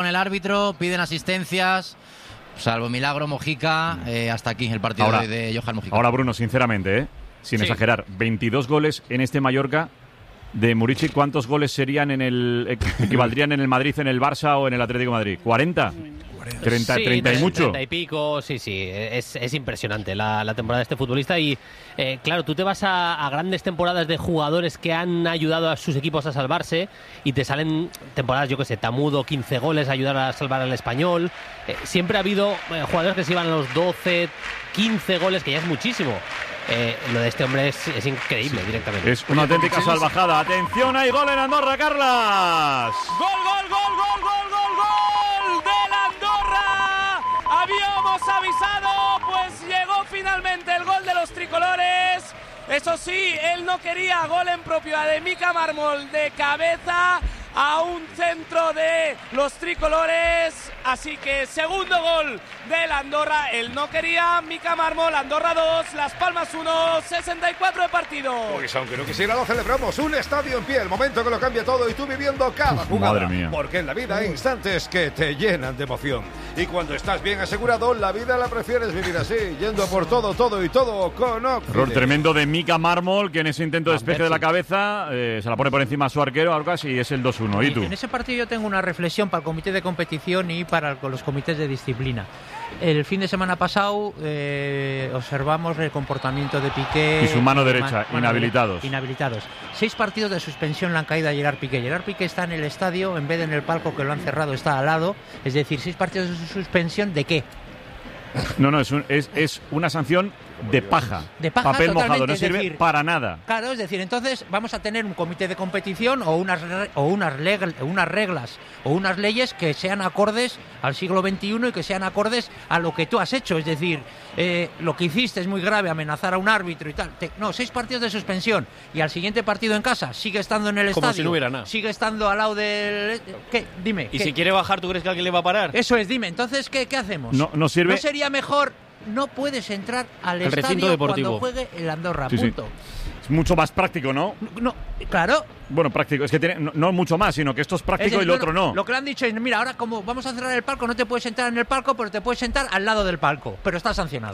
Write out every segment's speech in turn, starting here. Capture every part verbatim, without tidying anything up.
con el árbitro, piden asistencias. Salvo milagro, Mojica, eh, hasta aquí el partido ahora, de, de Johan Mojica. Ahora, Bruno, sinceramente, ¿eh? sin sí. exagerar, veintidós goles en este Mallorca de Murici. ¿Cuántos goles serían en el equivaldrían en el Madrid, en el Barça o en el Atlético de Madrid? ¿cuarenta? treinta, sí, treinta y mucho. treinta y pico, sí, sí. Es, es impresionante la, la temporada de este futbolista. Y eh, claro, tú te vas a, a grandes temporadas de jugadores que han ayudado a sus equipos a salvarse y te salen temporadas, yo que sé, Tamudo, quince goles, ayudar a salvar al Español. Eh, siempre ha habido eh, jugadores que se iban a los doce, quince goles, que ya es muchísimo. Eh, lo de este hombre es, es increíble, sí. directamente. Es una auténtica salvajada. Atención, hay gol en Andorra, Carlas. Gol, gol, gol, gol, gol, gol, gol del Andorra. Habíamos avisado, pues llegó finalmente el gol de los tricolores. Eso sí, él no quería. Gol en propiedad de Mika Mármol de cabeza a un centro de los tricolores. Así que segundo gol del Andorra. Él no quería. Mika Mármol, Andorra dos, Las Palmas uno, sesenta y cuatro de partido. Pues aunque no quisiera lo celebramos. Un estadio en pie, el momento que lo cambia todo y tú viviendo cada jugada. Madre mía. Porque en la vida hay instantes que te llenan de emoción. Y cuando estás bien asegurado, la vida la prefieres vivir así, yendo por todo, todo y todo con Occident. Error tremendo de Mika Mármol, que en ese intento de despeje de la cabeza eh, se la pone por encima a su arquero, Arcas, y es el dos uno. ¿Y tú? En ese partido yo tengo una reflexión para el comité de competición y para los comités de disciplina. El fin de semana pasado eh, observamos el comportamiento de Piqué y su mano derecha, mano inhabilitados. Derecha, inhabilitados. Seis partidos de suspensión le han caído a Gerard Piqué. Gerard Piqué está en el estadio, en vez de en el palco que lo han cerrado, está al lado. Es decir, seis partidos de suspensión, ¿de qué? No, no, es, un, es, es una sanción de paja. De paja, papel mojado, no es sirve decir, para nada. Claro, es decir, entonces vamos a tener un comité de competición o unas, o unas, regl, unas reglas o unas leyes que sean acordes al siglo veintiuno y que sean acordes a lo que tú has hecho. Es decir, eh, lo que hiciste es muy grave, amenazar a un árbitro y tal. Te, no, seis partidos de suspensión y al siguiente partido en casa sigue estando en el Como estadio. Si no hubiera nada. Sigue estando al lado del... ¿Qué? Dime. ¿Y ¿qué? si quiere bajar, tú crees que alguien le va a parar? Eso es, dime. Entonces, ¿qué, qué hacemos? No, no sirve... ¿No sería mejor... No puedes entrar al el estadio deportivo. cuando juegue el Andorra, sí, punto. Sí. Es mucho más práctico, ¿no? No, claro. Bueno, práctico. Es que tiene, no, no mucho más, sino que esto es práctico es, y lo otro no. Lo que le han dicho es, mira, ahora como vamos a cerrar el palco, no te puedes sentar en el palco, pero te puedes sentar al lado del palco. Pero estás sancionado.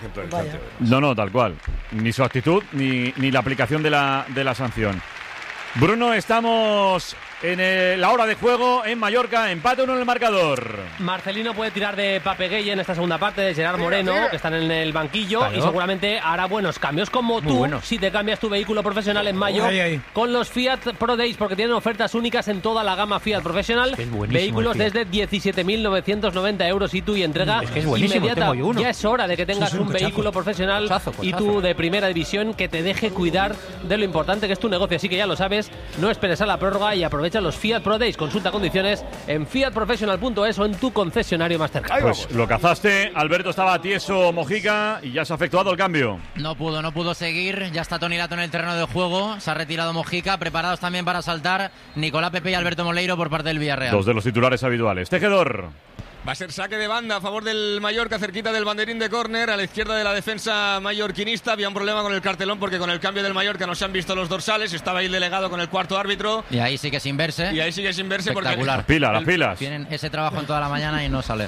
No, no, tal cual. Ni su actitud, ni, ni la aplicación de la, de la sanción. Bruno, estamos en el, la hora de juego en Mallorca, empate uno en el marcador. Marcelino puede tirar de Papegueye en esta segunda parte, de Gerard Moreno, que están en el banquillo, claro. Y seguramente hará buenos cambios, como Muy tú, bueno. si te cambias tu vehículo profesional en mayo ay, ay. con los Fiat Pro Days, porque tienen ofertas únicas en toda la gama Fiat profesional. Vehículos desde diecisiete mil novecientos noventa euros y tú y entrega es que es inmediata. Uno. Ya es hora de que tengas un, un vehículo profesional cochazo, cochazo. y tú de primera división que te deje cuidar de lo importante que es tu negocio. Así que ya lo sabes, no esperes a la prórroga y aprovecha los Fiat Pro Days. Consulta condiciones en fiat professional punto es o en tu concesionario más cercano. Pues lo cazaste, Alberto estaba tieso, Mojica, y ya se ha efectuado el cambio. No pudo, no pudo seguir. Ya está Toni Lato en el terreno de juego. Se ha retirado Mojica. Preparados también para saltar Nicolás Pepe y Alberto Moleiro por parte del Villarreal. Dos de los titulares habituales. Tejedor. Va a ser saque de banda a favor del Mallorca, cerquita del banderín de córner, a la izquierda de la defensa mallorquinista. Había un problema con el cartelón porque con el cambio del Mallorca no se han visto los dorsales. Estaba ahí el delegado con el cuarto árbitro. Y ahí sigue sin verse. Y ahí sigue sin verse porque... Las pilas, las pilas. Tienen ese trabajo en toda la mañana y no sale.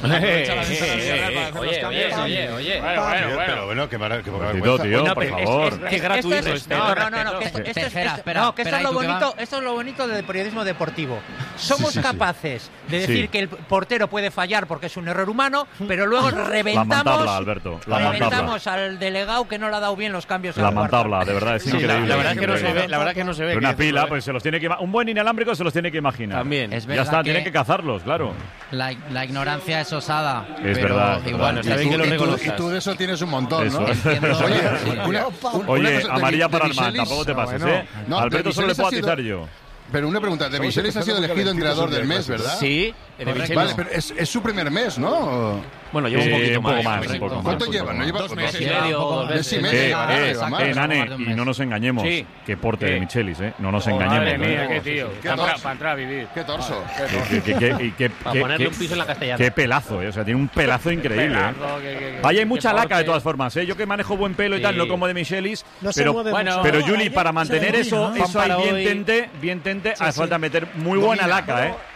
Oye, oye, oye. Bueno, bueno, bueno. Pero bueno, que para que tío, por favor. Qué gratuito esto. No, no, no, no, que esto es lo bonito, esto es lo bonito del periodismo deportivo. Somos capaces de decir que el portero puede fallar porque es un error humano, pero luego reventamos, la mantabla, Alberto, la reventamos al delegado que no le ha dado bien los cambios. La mantabla, de verdad, es sí, increíble. La, la verdad es que no se ve, la verdad que no se ve. Una pila, pues se los tiene que un buen inalámbrico se los tiene que imaginar. También. Es ya está, tiene que cazarlos, claro. La, la ignorancia es osada. Es verdad. Igual, bueno, está bien que lo reconozcas. Y tú de eso tienes un montón, eso. ¿no? Oye, una, Oye una amarilla de, para de el man, tampoco te pases, ¿eh? No, Alberto solo le puedo atizar yo. Pero una pregunta, de Michelis ha sido elegido entrenador del mes, ¿verdad? Sí, de Vale, pero es, es su primer mes, ¿no? Bueno, lleva un poquito eh, un poco más. más un poco ¿Cuánto más, lleva? ¿No lleva dos meses? Y medio, dos mes y meses. medio. Eh, Ah, eh, más. eh, Nane, y no nos engañemos. Sí. Qué porte ¿Qué? de Michelis, ¿eh? No nos Oh, engañemos. madre mía, ¿eh? qué tío. Qué Para torso. entrar, entrar a vivir. Qué torso. Qué, qué, qué, qué, qué, Para qué, ponerle qué, un piso en la castellana. Qué pelazo, ¿eh? O sea, tiene un pelazo increíble. Pelazo, ¿eh? que, que, que, Vaya, hay mucha laca porte. de todas formas, ¿eh? Yo que manejo buen pelo y Sí. tal, no como de Michelis. No se pero, mueve bueno, mucho. pero No, Juli, ayer para se mantener veía, eso, ¿no? eso Pan ahí para bien hoy. tente, bien tente, Sí, hace sí. falta meter muy buena Domina, laca, ¿eh?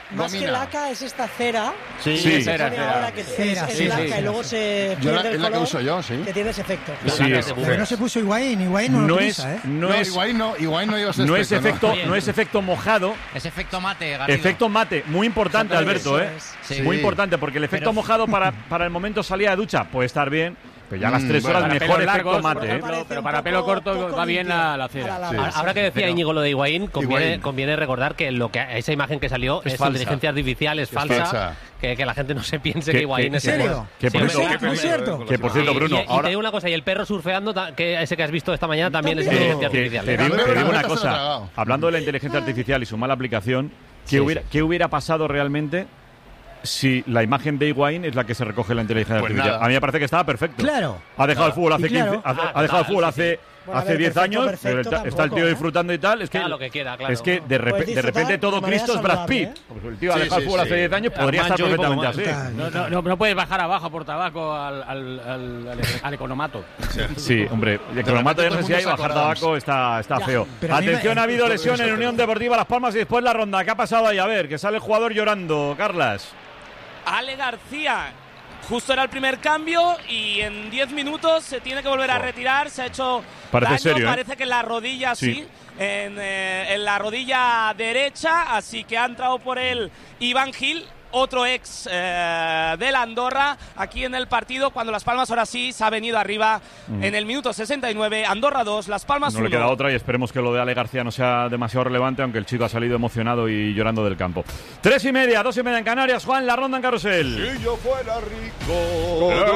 Más gomina. que laca es esta cera. Sí, Sí. que se cera, pone cera. ahora que es, Cera, es sí, laca sí. y luego se Yo la- pierde es el la que color, uso yo, sí. que tiene ese efecto. Sí, es, Pero no se puso Higuaín, Higuaín no, no lo es, utiliza, ¿eh? no No, es, Higuaín no, Higuaín no lleva ese no es aspecto, efecto, no es efecto mojado, Es efecto mate, Garrido. efecto mate, muy importante, Alberto, Eso ¿eh? es. Sí. Muy importante, porque el efecto Pero- mojado para, para el momento salida de ducha puede estar bien, pero ya a las Mm, tres bueno, horas Para mejor pelos efecto largos, mate, por ¿eh? ejemplo, Parece pero un para poco- pelo corto poco va bien limpio la, la cera. para Sí. base. Ahora que decía Pero- Íñigo lo de Higuaín, conviene, Higuaín. conviene recordar que lo que esa imagen que salió Es es, falsa. inteligencia artificial, es, Es falsa, falsa. Que, que la gente no se piense Que- que Higuaín que- es ¿En serio? igual. Que por Sí, eso- hombre. ¿No es cierto? Que por cierto, Y- Bruno, y, y ahora te digo una cosa, y el perro surfeando, ta- que ese que has visto esta mañana también es También. inteligencia que- artificial. te ¿eh? digo, te Pero digo una Alberto se lo ha cosa, tragado. hablando de la inteligencia artificial y su mala aplicación, ¿qué, Sí, hubiera, sí. ¿qué hubiera pasado realmente si la imagen de Higuaín es la que se recoge en la inteligencia Pues artificial? nada. A mí me parece que estaba perfecto. Claro. Ha dejado el fútbol hace Y claro. quince, hace- Ah, ha dejado el total, fútbol sí, hace Bueno, a hace ver, diez perfecto, años, perfecto pero está, está el tampoco, tío ¿eh? disfrutando y tal, es que Haga lo que quiera, claro. es que de, repe- Puedes de disfrutar repente todo de manera Cristo es Brad Pitt. saludable, Pues el tío ha Sí, dejado el sí, fútbol sí. hace diez años, podría estar Armancho y poco perfectamente más. así. Total. No, no, no, no puedes bajar abajo por tabaco al, al, al, al, al economato. Sí, hombre, el cronomato repente ya no sé si todo hay el mundo bajar saca tabaco está, está Ya. feo. Pero a mí me- Atención, ha habido Todo lesión eso en te- Unión Deportiva Las Palmas y después la ronda. ¿Qué ha pasado ahí? A ver, que sale el jugador llorando, Carlas. Ale García. Justo era el primer cambio y en diez minutos se tiene que volver a retirar. Se ha hecho Parece daño, serio, ¿eh? parece que en la rodilla Sí. sí, en, eh, en la rodilla derecha. Así que ha entrado por él Iván Gil, otro ex eh, del Andorra, aquí en el partido. Cuando Las Palmas ahora sí se ha venido arriba en el minuto sesenta y nueve. Andorra dos, Las Palmas No le uno. queda otra y esperemos que lo de Ale García no sea demasiado relevante, aunque el chico ha salido emocionado y llorando del campo. Tres y media, dos y media en Canarias. Juan, la ronda en carrusel. Si yo fuera rico.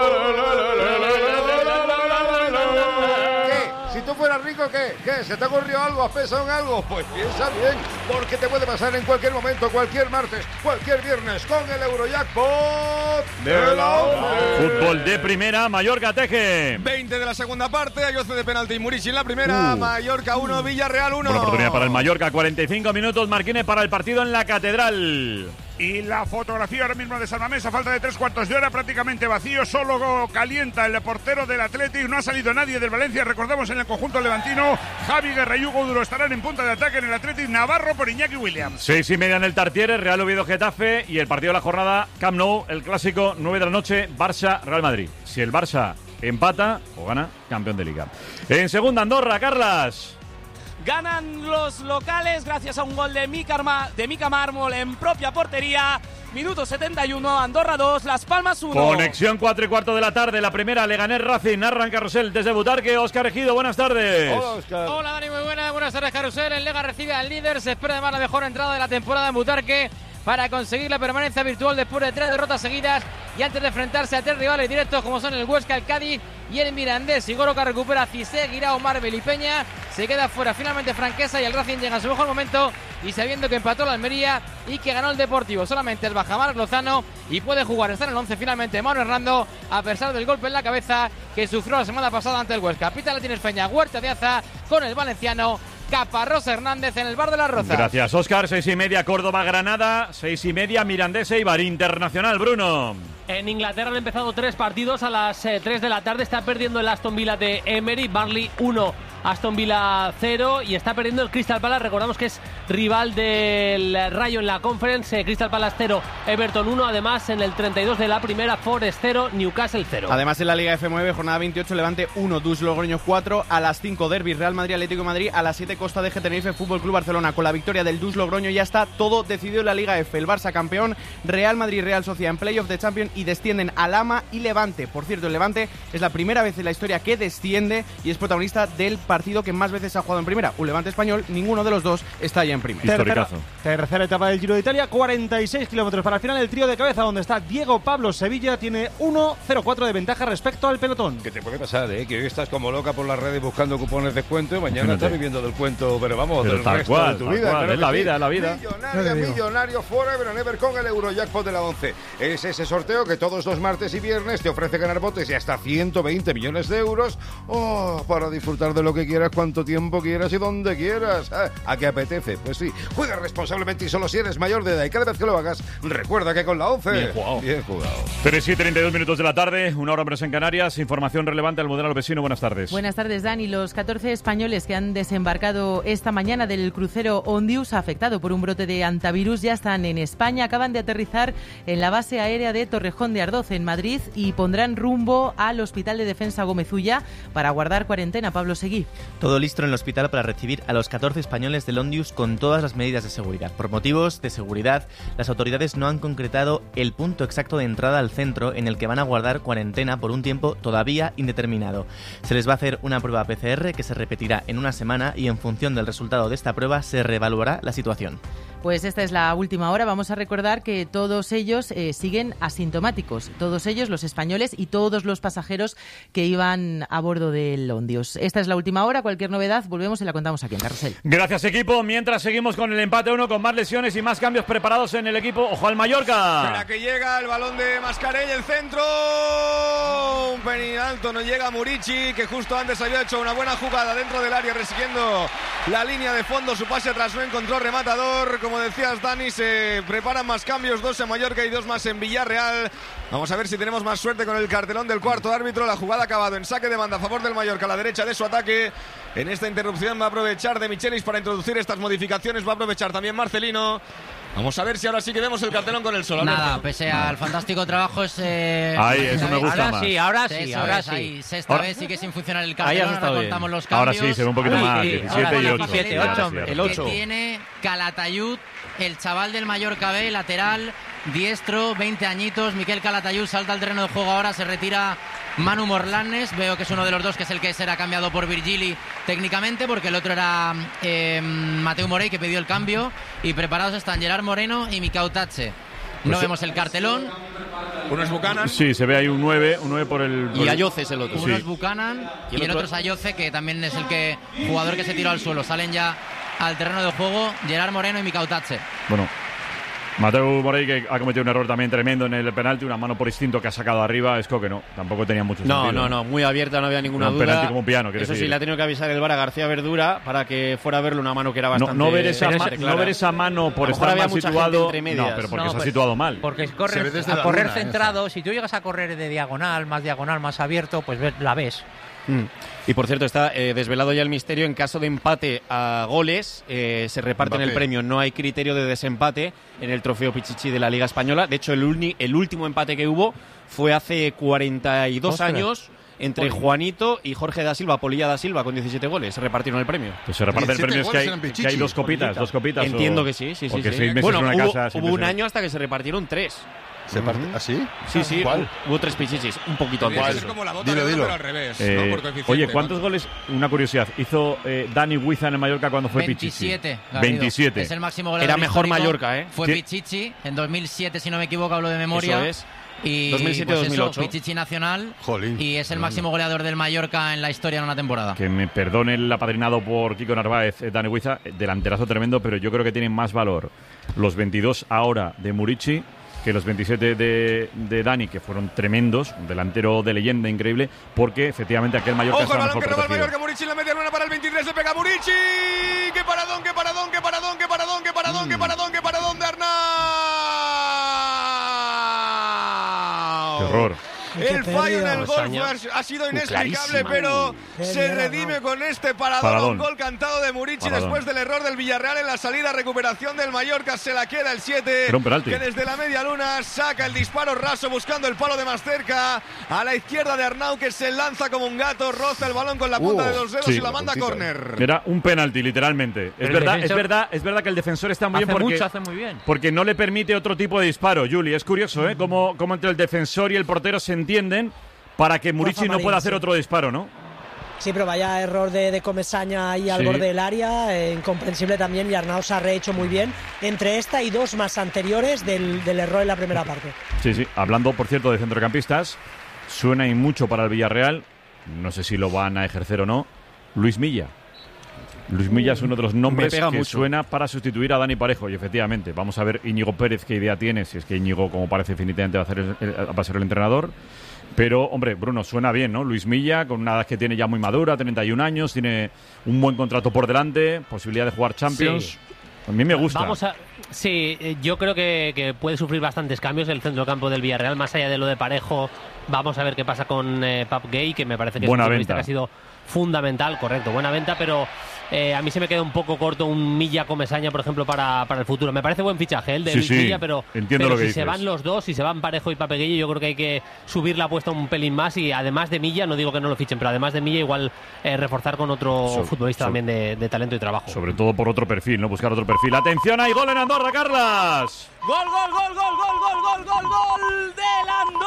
¿Qué? Si tú fueras rico, ¿qué? ¿Qué? ¿Se te ha ocurrido algo? ¿Has pensado en algo? Pues piensa bien, porque te puede pasar en cualquier momento, cualquier martes, cualquier viernes, con el Eurojackpot de la once. Fútbol de primera, Mallorca Teje. veinte de la segunda parte, hay once de penalti y Murici en la primera, Uh. Mallorca uno, Villarreal uno. Buena oportunidad para el Mallorca, cuarenta y cinco minutos. Marquínez para el partido en la Catedral. Y la fotografía ahora mismo de San Mamés a falta de tres cuartos de hora, prácticamente vacío, solo calienta el portero del Athletic, no ha salido nadie del Valencia, recordemos en el conjunto levantino, Javi Guerra y Hugo Duro estarán en punta de ataque en el Athletic, Navarro por Iñaki Williams. Seis y media en el Tartiere, Real Oviedo Getafe y el partido de la jornada, Camp Nou, el clásico, nueve de la noche, Barça Real Madrid. Si el Barça empata o gana, campeón de Liga. En segunda, Andorra, Carlas. Ganan los locales gracias a un gol de Mika, Arma- de Mika Mármol en propia portería. Minuto setenta y uno, Andorra dos, Las Palmas uno. Conexión cuatro y cuarto de la tarde, la primera, Leganés Racing, narra en carrusel desde Butarque, Óscar Ejido, buenas tardes. Hola, Óscar. Hola Dani, muy buenas, buenas tardes Carusel. El Lega recibe al líder, se espera además la mejor entrada de la temporada en Butarque para conseguir la permanencia virtual después de tres derrotas seguidas y antes de enfrentarse a tres rivales directos como son el Huesca, el Cádiz y el Mirandés. Sigoroca recupera a Cissé, Guirao, Marvel y Peña. Se queda fuera finalmente Franquesa y el Racing llega a su mejor momento y sabiendo que empató la Almería y que ganó el Deportivo. Solamente el Bajamar Lozano y puede jugar, está en el once finalmente Manu Hernando a pesar del golpe en la cabeza que sufrió la semana pasada ante el Huesca. Pita la tiene Peña, Huerta de Aza con el valenciano Caparrós Hernández en el Bar de las Rozas. Gracias, Óscar. Seis y media, Córdoba-Granada. Seis y media, Mirandés Eibar Internacional, Bruno. En Inglaterra han empezado tres partidos a las eh, tres de la tarde. Está perdiendo el Aston Villa de Emery, Burnley uno, Aston Villa cero. Y está perdiendo el Crystal Palace. Recordamos que es rival del Rayo en la Conference. eh, Crystal Palace cero, Everton uno. Además, en el treinta y dos de la primera, Forest cero, Newcastle cero. Además, en la Liga F nueve, jornada veintiocho, Levante uno, Dus Logroño cuatro. A las cinco, Derby, Real Madrid, Atlético de Madrid. A las siete, Costa de Tenerife, Fútbol Club Barcelona. Con la victoria del Dus Logroño ya está todo decidido en la Liga F. El Barça campeón, Real Madrid, Real Sociedad en Playoff de Champions y descienden a Lama y Levante. Por cierto, el Levante es la primera vez en la historia que desciende y es protagonista del partido que más veces ha jugado en primera. Un Levante español, ninguno de los dos está ya en primera. Historicazo. Tercera etapa del Giro de Italia, cuarenta y seis kilómetros para el final. El trío de cabeza donde está Diego Pablo Sevilla tiene uno cero cuatro de ventaja respecto al pelotón. ¿Qué te puede pasar, eh? Que hoy estás como loca por las redes buscando cupones de descuento y mañana Imagínate. estás viviendo del cuento, pero vamos, Pero del tal resto cual, de tu tal vida. cual, claro es que la sí. vida, es la vida. Millonario, No te digo. millonario forever and ever con el Eurojackpot de la once. Es ese sorteo que todos los martes y viernes te ofrece ganar botes y hasta ciento veinte millones de euros oh, para disfrutar de lo que que quieras, cuánto tiempo quieras y donde quieras. ¿A, ¿A qué apetece? Pues sí. Juega responsablemente y solo si eres mayor de edad. Y cada vez que lo hagas, recuerda que con la ONCE... Bien jugado. Bien jugado. tres y treinta y dos minutos de la tarde, una hora menos en Canarias. Información relevante al modelo vecino. Buenas tardes. Buenas tardes, Dani. Los catorce españoles que han desembarcado esta mañana del crucero Ondius, afectado por un brote de antivirus, ya están en España. Acaban de aterrizar en la base aérea de Torrejón de Ardoz, en Madrid, y pondrán rumbo al Hospital de Defensa Gómez Ulla para guardar cuarentena. Pablo Seguí. Todo listo en el hospital para recibir a los catorce españoles del Ondius con todas las medidas de seguridad. Por motivos de seguridad, las autoridades no han concretado el punto exacto de entrada al centro en el que van a guardar cuarentena por un tiempo todavía indeterminado. Se les va a hacer una prueba P C R que se repetirá en una semana y en función del resultado de esta prueba se reevaluará la situación. Pues esta es la última hora. Vamos a recordar que todos ellos eh, siguen asintomáticos. Todos ellos, los españoles y todos los pasajeros que iban a bordo del Ondius. Esta es la última hora. Cualquier novedad, volvemos y la contamos aquí en Carrusel. Gracias, equipo. Mientras seguimos con el empate uno, con más lesiones y más cambios preparados en el equipo. ¡Ojo al Mallorca! Espera que llega el balón de Mascarell, el centro. Un pelín alto, no llega Murici, que justo antes había hecho una buena jugada dentro del área, resiguiendo la línea de fondo. Su pase atrás no encontró rematador. Como decías, Dani, se preparan más cambios, dos en Mallorca y dos más en Villarreal. Vamos a ver si tenemos más suerte con el cartelón del cuarto árbitro. La jugada ha acabado en saque de banda a favor del Mallorca, a la derecha de su ataque. En esta interrupción va a aprovechar de Michelis para introducir estas modificaciones. Va a aprovechar también Marcelino. Vamos a ver si ahora sí que vemos el cartelón con el sol. Nada, pese al fantástico trabajo ese... Ahí, eso me gusta ahora más. Sí, ahora sí, Eso ahora es, sí. ahí, sexta Ahora- vez sigue sin funcionar el Ahí cartelón, has estado ahora bien. contamos los Ahora cambios. sí, se ve un poquito Ahora más. sí, diecisiete ahora y sí, ocho. diecisiete, Sí, ocho, ahora sí, hombre, ahora el sí. ocho. Que tiene Calatayud, el chaval del Mallorca B, lateral, diestro, veinte añitos. Miquel Calatayud salta al terreno de juego ahora, se retira Manu Morlanes. Veo que es uno de los dos, que es el que será cambiado por Virgili técnicamente, porque el otro era eh, Mateu Morey, que pidió el cambio. Y preparados están Gerard Moreno y Mikau Tatche. No Pues, vemos el cartelón. Uno es Buchanan. Sí, se ve ahí un nueve, un nueve por el... por Y el- Ayoce es el otro. Sí. Uno es Buchanan y el, otro es Ayoce, que también es el que jugador que se tiró al suelo. Salen ya al terreno de juego Gerard Moreno y Mikau Tatche. Bueno, Mateu Morey, que ha cometido un error también tremendo en el penalti, una mano por instinto que ha sacado arriba. Es que no, tampoco tenía mucho No, sentido. no, no, muy abierta, no había ninguna No, un duda. penalti como un piano, quiere Eso sí, decir. le ha tenido que avisar el V A R a García Verdura para que fuera a verle una mano que era No, bastante no, ver esa ma- bastante no clara. ver esa mano por A lo mejor estar había mal mucha gente situado. entre medias. No, pero porque No, se ha pues, situado mal. Porque Se corre, ve desde a la correr luna, centrado, si tú llegas a correr de diagonal, más diagonal, más abierto, pues ves- la ves. Mm. Y por cierto, está eh, desvelado ya el misterio. En caso de empate a goles, eh, se reparten Mbappé. el premio. No hay criterio de desempate en el trofeo Pichichi de la Liga Española. De hecho, el, uni- el último empate que hubo fue hace cuarenta y dos Ostras. años entre Juanito y Jorge da Silva, Polilla da Silva, con diecisiete goles. Se repartieron el premio. Pues se reparten diecisiete premios que hay, goles eran que Pichichi. hay dos copitas, dos copitas. Entiendo o- que sí, sí, sí. Porque sí. seis meses Bueno, en una hubo, casa. hubo siempre un se- año hasta que se repartieron tres. ¿Se parte así? Sí, sí, ¿Cuál? hubo, hubo tres pichichis, un poquito Tendría que antes. ser como la bota Dilo, de oro, dilo. pero al revés, Eh, ¿no? Por coeficiente, oye, ¿cuántos ¿no? goles? Una curiosidad. Hizo eh, Dani Huiza en el Mallorca cuando fue veintisiete. Pichichi. Garrido. veintisiete. Es el máximo goleador Era mejor histórico. Mallorca, ¿eh? Fue ¿Qué? Pichichi en dos mil siete, si no me equivoco, hablo de memoria. Eso es. Y dos mil siete pues dos mil ocho. eso, Pichichi nacional. Jolín. Y es el máximo goleador del Mallorca en la historia en una temporada. Que me perdone el apadrinado por Kiko Narváez, eh, Dani Huiza, eh, delanterazo tremendo, pero yo creo que tienen más valor los veintidós ahora de Murici que los veintisiete de, de Dani, que fueron tremendos, un delantero de leyenda increíble, porque efectivamente aquel Mallorca Ojo el estaba balón mejor que roba el protegido. Mallorca, Murici, la media luna para el veintitrés, le pega Murici. ¡Qué paradón, qué paradón, qué paradón, qué paradón, qué paradón, qué paradón, qué paradón de Arnau! Qué horror. El Qué fallo en pérdida. el gol Hazaña. fue- ha sido inexplicable, clarísimo. pero Qué se mierda, redime no. con este paradón. Paradón. Un gol cantado de Murici Paradón. después del error del Villarreal en la salida. Recuperación del Mallorca, se la queda el siete. Era un penalti. Que desde la media luna saca el disparo raso buscando el palo de más cerca. A la izquierda de Arnau, que se lanza como un gato, roza el balón con la punta Uh, de los dedos sí, y la manda a puntita. córner. Era un penalti, literalmente. Es El verdad, es defensor- verdad, es verdad que el defensor está muy Hace bien porque, mucho, hace muy bien. porque no le permite otro tipo de disparo, Juli. Es curioso, ¿eh? Cómo, cómo entre el defensor y el portero se entienden para que Murici no Marín, pueda hacer sí. otro disparo, ¿no? Sí, pero vaya error de, de Comesaña ahí al Sí. borde del área, eh, incomprensible también, y Arnau se ha rehecho muy bien entre esta y dos más anteriores del, del error en la primera parte. Sí, sí. Hablando, por cierto, de centrocampistas, suena y mucho para el Villarreal. No sé si lo van a ejercer o no. Luis Milla. Luis Milla es uno de los nombres Me pega que mucho. suena para sustituir a Dani Parejo. Y efectivamente, vamos a ver Íñigo Pérez qué idea tiene, si es que Íñigo, como parece, definitivamente va a, hacer el- el- va a ser el entrenador. Pero, hombre, Bruno, suena bien, ¿no? Luis Milla, con una edad que tiene ya muy madura, treinta y un años, tiene un buen contrato por delante, posibilidad de jugar Champions. Sí. A mí me gusta. Vamos a, sí, eh, yo creo que, que puede sufrir bastantes cambios el centrocampo del Villarreal, más allá de lo de Parejo. Vamos a ver qué pasa con eh, Pap Gay, que me parece que Buena es un futbolista venta. que ha sido fundamental, correcto, buena venta, pero eh, a mí se me queda un poco corto un Milla Comesaña, por ejemplo, para, para el futuro. Me parece buen fichaje el de Sí, Luis sí, Milla, pero, entiendo pero lo que si dices. se van los dos, si se van Parejo y Pape Gueye, yo creo que hay que subir la apuesta un pelín más y además de Milla, no digo que no lo fichen, pero además de Milla igual eh, reforzar con otro So- futbolista so- también de, de talento y trabajo. Sobre todo por otro perfil, ¿no? Buscar otro perfil. ¡Atención! ¡Hay gol en Andorra, Carlas! Gol, gol, gol, gol, gol, gol, gol, gol, gol del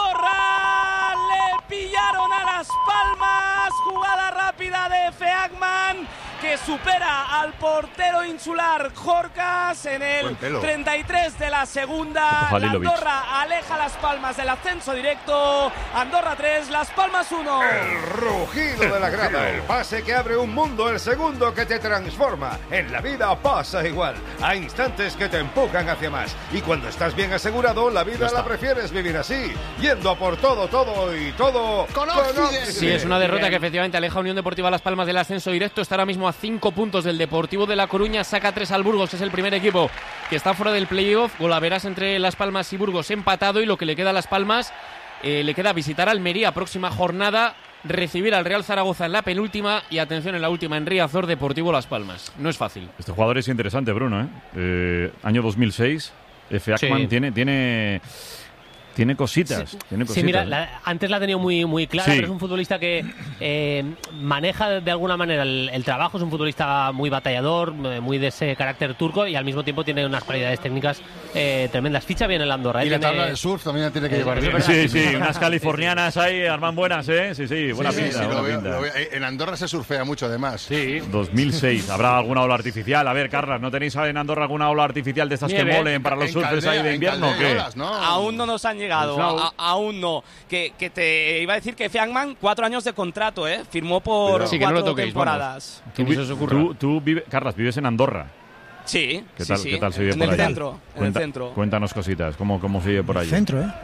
Andorra. Le pillaron a Las Palmas. Jugada rápida de Feagman que supera al portero insular Jorcas en el Buen pelo. treinta y tres de la segunda. Ojo, La Halilovic. Andorra aleja a Las Palmas del ascenso directo. Andorra tres, Las Palmas uno. El rugido de la grada, el pase que abre un mundo, el segundo que te transforma. En la vida pasa igual. Hay instantes que te empujan hacia más. Y cuando estás bien asegurado, la vida la prefieres vivir así. Yendo a por todo, todo y todo. Con Oxide. Oxide. Sí, es una derrota que efectivamente aleja a Unión Deportiva Las Palmas del ascenso directo. Está ahora mismo a cinco puntos del Deportivo de La Coruña. Saca tres al Burgos, que es el primer equipo que está fuera del playoff. Golaveras entre Las Palmas y Burgos empatado. Y lo que le queda a Las Palmas, eh, le queda visitar Almería próxima jornada, recibir al Real Zaragoza en la penúltima y atención en la última en Riazor, Deportivo Las Palmas. No es fácil. Este jugador es interesante, Bruno, ¿eh? Eh, año dos mil seis. F. Ackman Sí. tiene, tiene, tiene cositas. Sí, tiene sí, cositas, mira, ¿eh? la- antes la ha tenido muy, muy clara, Sí. pero es un futbolista que eh, maneja de alguna manera el, el trabajo, es un futbolista muy batallador, eh, muy de ese carácter turco y al mismo tiempo tiene unas cualidades técnicas eh, tremendas. Ficha bien el Andorra. Y eh, la tiene- tabla de surf también la tiene que Eh, llevar eso bien. es verdad. Sí, sí, unas californianas ahí, arman buenas, ¿eh? Sí, sí, buena Sí, sí, pinta, sí, buena lo veo, pinta. lo veo. En Andorra se surfea mucho, además. Sí, dos mil seis. ¿Habrá alguna ola artificial? A ver, Carlas, ¿no tenéis en Andorra alguna ola artificial de estas Nieve. que molen para los En surfers Caldea, ahí de en invierno o Caldea, qué? olas, ¿no? Aún no nos han llegado, Pues no. a- a- aún no. Que, que te iba a decir que Feagman, cuatro años de contrato, ¿eh? Firmó por Sí, que no cuatro lo toquéis, temporadas. Tú, ni se os ocurra. tú, tú vive- Carlas, vives en Andorra. Sí, ¿Qué sí, tal, sí. ¿qué tal se vive en por el allá? centro, en Cuenta- el centro. Cuéntanos cositas, ¿cómo, cómo se vive por allá? Centro, ¿eh?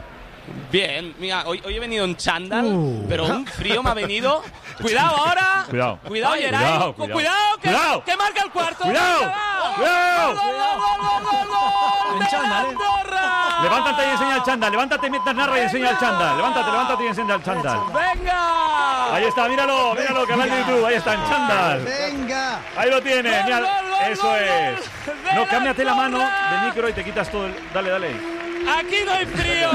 Bien, mira, hoy, hoy he venido en chándal, Uh. pero un frío me ha venido. Cuidado ahora. Cuidado. Cuidado, Ay, Geray. cuidado, Cu- cuidado. que, Cuidado. que marca el cuarto. Cuidado. Venga, Cuidado. ¡Gol, gol, gol, gol, gol, gol! En ¡De chándal, ¿eh? Andorra! Levántate y enseña el chándal, levántate mientras narra y enseña el chándal. Levántate, levántate y enseña el chándal. ¡Venga! Ahí está, míralo, míralo, canal de YouTube, ahí está en chándal. Venga. Ahí lo tienes, Gol, mira, gol, gol, eso gol, es. gol de No, cámbiate la mano Andorra. del micro y te quitas todo el... Dale, dale. Aquí no hay frío.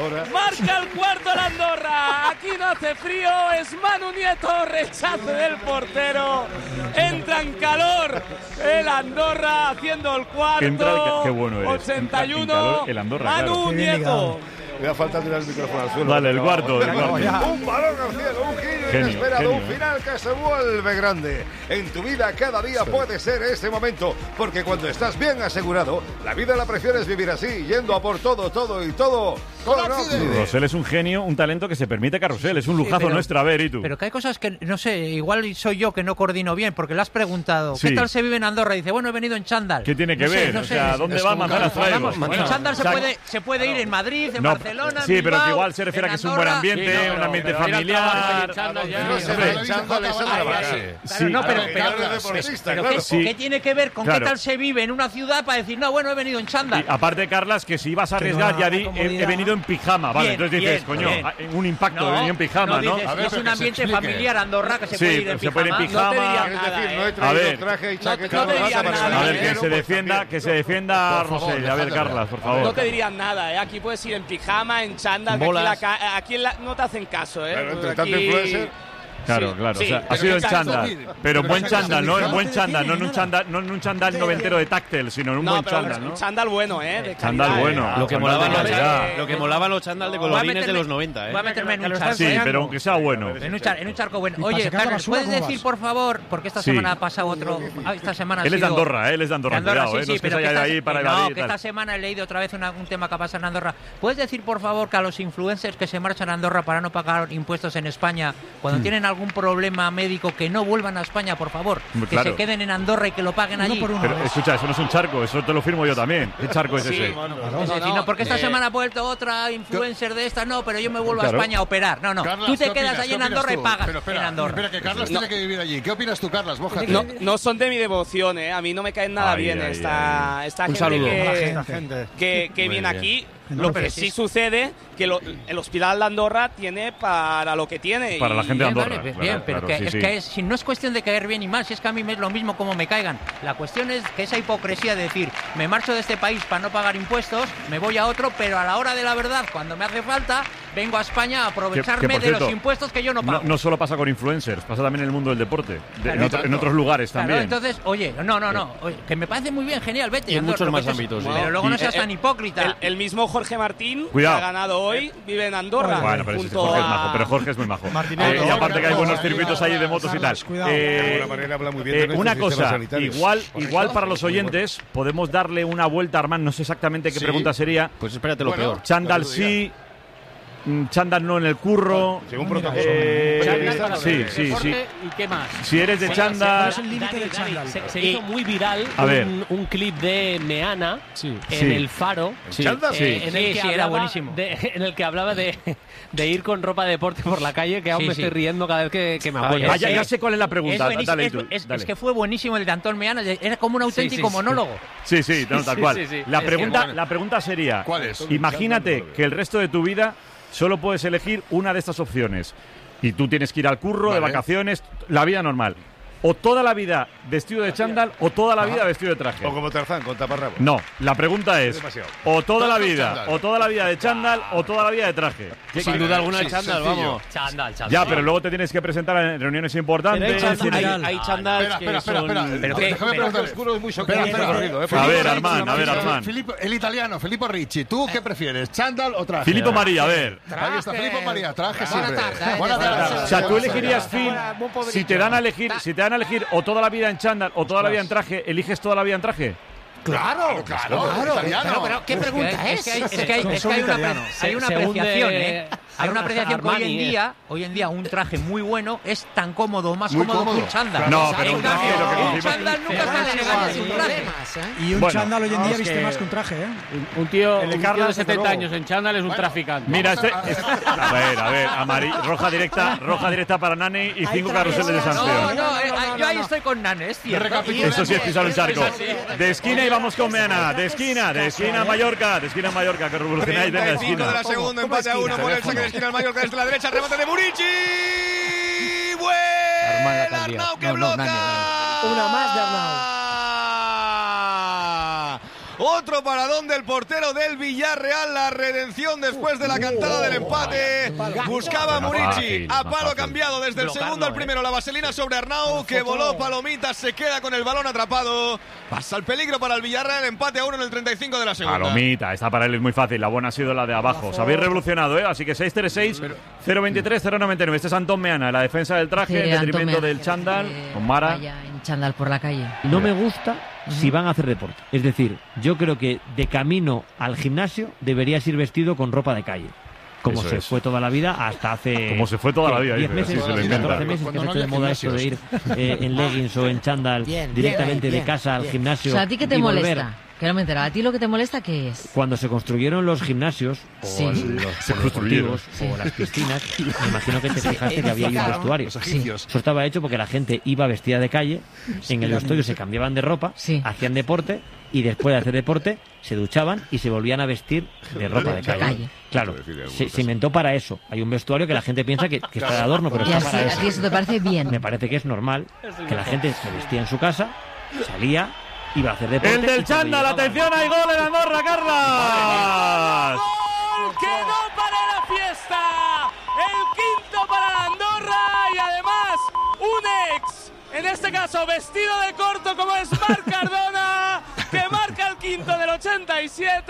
Marca el cuarto la Andorra. Aquí no hace frío. Es Manu Nieto. Rechace del portero. Entra en calor el Andorra haciendo el cuarto. Entra el ca- qué bueno eres. ochenta y Entra en uno. calor el Andorra, Manu claro. Qué bien Nieto. ligado. Me ha faltado tirar el micrófono al suelo. Dale, el cuarto, el cuarto. Un balón al cielo, un giro Genio, inesperado, un genio, ¿eh? final que se vuelve grande. En tu vida cada día puede ser ese momento, porque cuando estás bien asegurado, la vida la prefieres vivir así, yendo a por todo, todo y todo con Oxide. Rosell es un genio, un talento que se permite carrusel, es un lujazo pero- nuestro. A ver, ¿y tú? Pero que hay cosas que, no sé, igual soy yo que no coordino bien, porque le has preguntado, Sí. ¿qué tal se vive en Andorra? Y dice, bueno, he venido en chándal. ¿Qué tiene que No sé, ver? no o sé. sea, ¿dónde es va? como Manzanas cada- traigo. Vamos, Bueno, en chándal se o sea, puede, se puede ir en Madrid, en no, Barcelona, en sí, pero Bilbao, que igual se refiere a que es un buen Andorra. ambiente, Sí, no, un ambiente pero ir al trabajo y familiar. en chándal ya. No se Hombre, ve, chándal es otra base. Sí, no, pero- Claro, pero- claro, deportista, Pero claro. ¿qué, Sí. qué tiene que ver con Claro. qué tal se vive en una ciudad para decir, no, bueno, he venido en chándal? Y aparte, Carlas, que si ibas a Que arriesgar, no, ya la di, he, comodidad. he venido en pijama, ¿vale? Bien, Entonces dices, bien, coño, bien. ah, un impacto, No, he venido en pijama, ¿no? dices, A ver, es pero un que se ambiente explique. familiar Andorra que se Sí, puede ir en se puede ir en pijama. pijama. No te dirían Es nada, decir, no he ¿eh? A traído ver. traje y No- chaqueta no te de dirían bata para nada, A el ver, ¿eh? que quiero, se pues, defienda, también. que se defienda Por favor, Rosell. A ver, dejadle Carlas, hablar. por favor. No te dirían nada, ¿eh? Aquí puedes ir en pijama, en chándal, que aquí, Bolas. la ca- aquí en la- no te hacen caso, ¿eh? Claro, entre Aquí- tanto influencer. Claro, Sí, claro. sí, o sea, ha pero sido en exacto. chándal. Pero buen exacto, chándal, ¿no? En no buen te chándal, no en un define chándal, no en un chándal noventero de táctil, sino en un No, buen pero chándal, un ¿no? chándal bueno, ¿eh? De Chándal calidad, bueno. ¿eh? Lo que chándal molaban de los calidad. chándal- lo que molaban los chándal de Voy a colorines de meterme- los noventa, ¿eh? Voy a meterme en un charco. Sí, pero aunque sea bueno. En un, char- en un charco bueno. ¿Y para Oye, sacar la Carlos, basura, ¿puedes cómo decir, vas? por favor, porque esta Sí. semana ha pasado otro... ah, esta semana ha Él es de sido- Andorra, ¿eh? Él es de Andorra, cuidado, sí, ¿eh? sí, No es que pero se que haya esta- ahí para que no, evadir y que tal. esta semana he leído otra vez una- un tema que ha pasado en Andorra. ¿Puedes decir, por favor, que a los influencers que se marchan a Andorra para no pagar impuestos en España, cuando Hmm. tienen algo algún problema médico, que no vuelvan a España, por favor. Muy que claro. se queden en Andorra y que lo paguen allí. Pero escucha, eso no es un charco, eso te lo firmo yo también. ¿Qué charco es Sí, ese? bueno, es decir, no, porque esta Eh, semana ha vuelto otra influencer de esta, no, pero yo me vuelvo Claro. a España a operar. No, no, Carlas, tú te ¿qué quedas opinas? allí ¿Qué en opinas Andorra tú? y pagas Pero espera, en Andorra. Espera, que Carlas No. tiene que vivir allí. ¿Qué opinas tú, Carlas? Mójate. No, no son de mi devoción, ¿eh? A mí no me caen nada Ay, bien ay, esta, ay. esta Un gente saludo. que, La gente. que, que Muy viene bien. aquí. No, Lo pero que sí sí es- sucede que lo- el hospital de Andorra tiene para lo que tiene. Para la gente de Bien, Andorra. vale, claro, bien, pero claro, que, sí, es sí. que es- si no es cuestión de caer bien y mal, si es que a mí me es lo mismo como me caigan. La cuestión es que esa hipocresía de decir, me marcho de este país para no pagar impuestos, me voy a otro, pero a la hora de la verdad, cuando me hace falta, vengo a España a aprovecharme Que- que, por de cierto, los impuestos que yo no pago. No, no solo pasa con influencers, pasa también en el mundo del deporte. de- Claro, en, otro- en otros lugares Claro, también. entonces, oye, no, no, no, oye, que me parece muy bien, genial, vete. Y en Andorra, muchos lo más que es- ámbitos, sí. Pero luego no Y- seas eh, tan hipócrita. El, el mismo Jorge Martín, Cuidado. que ha ganado hoy, vive en Andorra. Bueno, pero ese junto Jorge es a- majo, pero Jorge es muy majo. Martinelli. Eh, y aparte que hay buenos Carlos, circuitos ahí de motos y tal. Carlos, cuidado. Eh, De alguna manera habla muy bien eh, de nuestros una sistemas cosa, sanitarios. igual, Correcto. igual para los Muy bueno. oyentes, podemos darle una vuelta, Armand, no sé exactamente qué Sí. pregunta sería. Pues espérate lo Bueno, peor. Chándal Lo que tú digas. sí, mm, chándal no en el curro. Según protocolo. Eh, Chándal para sí, el sí, sí. deporte, ¿y qué más? Si eres de Se- chándal- se- ¿Cuál es el Dani, límite del Dani, chándal? Se, se Y- hizo muy viral A ver. un, un clip de Meana en Sí. el Faro. Sí. chándal? eh, Sí. en el Sí, que sí, era hablaba buenísimo. de- en el que hablaba de, de ir con ropa de deporte por la calle, que aún Sí, me sí. estoy riendo cada vez que, que me acuerdo. Ah, ya, ya sé cuál es la pregunta. Es, buenísimo, Dale es- tú, es- dale. es que fue buenísimo el de Antón Meana, era como un auténtico sí, sí. monólogo. Sí, sí, no, tal Sí, cual. sí, sí. La, Es pregunta, que- la pregunta sería, ¿Cuál es? imagínate que el resto de tu vida solo puedes elegir una de estas opciones y tú tienes que ir al curro, de Vale. vacaciones, la vida normal. O toda la vida vestido de chándal o toda la vida vestido de traje. O como Tarzán, con taparrabos. No, la pregunta es demasiado. o toda la Todo vida, chándal. o toda la vida de chándal o toda la vida de traje. ¿Qué- Sin qué- duda alguna sí, el chándal, sencillo. vamos. Chándal, chándal. Ya, pero luego te tienes que presentar en reuniones importantes. Pero hay chándal- tienes- hay- hay chándals Espera, que espera, espera, son- espera. Pero Déjame qué- pero preguntarle. oscuro es muy Espera, choqueante, espera. corrido, ¿eh? A ver, Filippo Armand, Ricci, a ver, Armand. Filippo- el italiano, Filippo Ricci. ¿Tú qué prefieres, chándal o traje? Filippo María, a ver. Ahí está, Filippo María, traje Buena siempre. tarde, ¿eh? Buena tarde. O sea, tú elegirías, Phil, si te dan a elegir, si te dan a elegir o toda la vida en chándal o toda la vida en traje, ¿eliges toda la vida en traje? Claro, claro, Claro, italiano. pero, pero, ¿qué pregunta es? Es que hay, es que hay, es que Son hay una, pre- italianos. hay una Se- según apreciación, de- ¿eh? Hay una apreciación que hoy en Armani, eh. día, hoy en día un traje muy bueno es tan cómodo, más Muy cómodo, que cómodo. un chándal. No, En pero un cambio, traje, lo que un decimos- chándal nunca es tan elegante que un traje. Y un Bueno, chándal hoy en día es viste que- más que un traje, ¿eh? Un tío, El de un Carlas, tío de desde setenta luego. años en chándal es un Bueno, traficante. Mira, este, Vamos a- este- a ver, a ver, amari- roja directa, roja directa para Nani y cinco carruseles de No, sanción. no, eh, yo ahí estoy con Nane, es cierto. Recapitulemos. Eso sí es pisar un charco. De esquina y vamos con Meana. De esquina, de esquina a Mallorca. De esquina a Mallorca, que revolucionáis. Venga, treinta y cinco de esquina. la segunda, empate a uno por el saque de esquina al Mallorca desde la derecha, remate de Murici. Buen Arnau que bloca. Una más de Arnau. Otro paradón del portero del Villarreal, la redención después de la cantada del empate. Buscaba Más Murici fácil, a más palo fácil. cambiado desde el Blocarlo, segundo al eh. primero. La vaselina sobre Arnau, que voló palomitas, se queda con el balón atrapado. Pasa el peligro para el Villarreal, empate a uno en el treinta y cinco de la segunda. Palomita, esta para él es muy fácil. La buena ha sido la de abajo. Os habéis revolucionado, ¿eh? Así que seis tres seis, cero veintitrés, cero noventa y nueve. Este es Antón Meana, la defensa del traje, Sí, en detrimento Antón Meana. del chándal. Eh, Con Mara. Vaya en chándal por la calle. No me gusta si van a hacer deporte. Es decir, yo creo que de camino al gimnasio deberías ir vestido con ropa de calle. Como Eso se es. fue toda la vida hasta hace... Como se fue toda la ¿qué? vida, diez dice, meses, así se lo inventa. catorce meses que Cuando se no ha hecho de había moda esto de ir gimnasios. eh, en leggings o en chándal Bien, bien, directamente bien, de casa al bien. gimnasio. O sea, ¿a ti qué te y volver. molesta? Que no me he enterado. ¿A ti lo que te molesta qué es? Cuando se construyeron los gimnasios o Sí. los Se construyeron. polideportivos o las piscinas, me imagino que te fijaste que había ahí un vestuario. Los egipcios. Eso estaba hecho porque la gente iba vestida de calle, en el vestuario se cambiaban de ropa, hacían deporte y después de hacer deporte se duchaban y se volvían a vestir de ropa de calle. Calle. Claro, se, se inventó para eso. Hay un vestuario que la gente piensa que, que está de adorno, pero Y está así, para a eso. ti eso te parece bien. Me parece que es normal que la gente se vestía en su casa, salía, iba a hacer deporte. El del y cuando chándal, llegaba- atención, hay gol en Andorra, Carlas. ¡Gol! ¡Que no para la fiesta! El quinto para la Andorra y además un ex, en este caso vestido de corto como es Marc Cardona, que marca el quinto del ochenta y siete.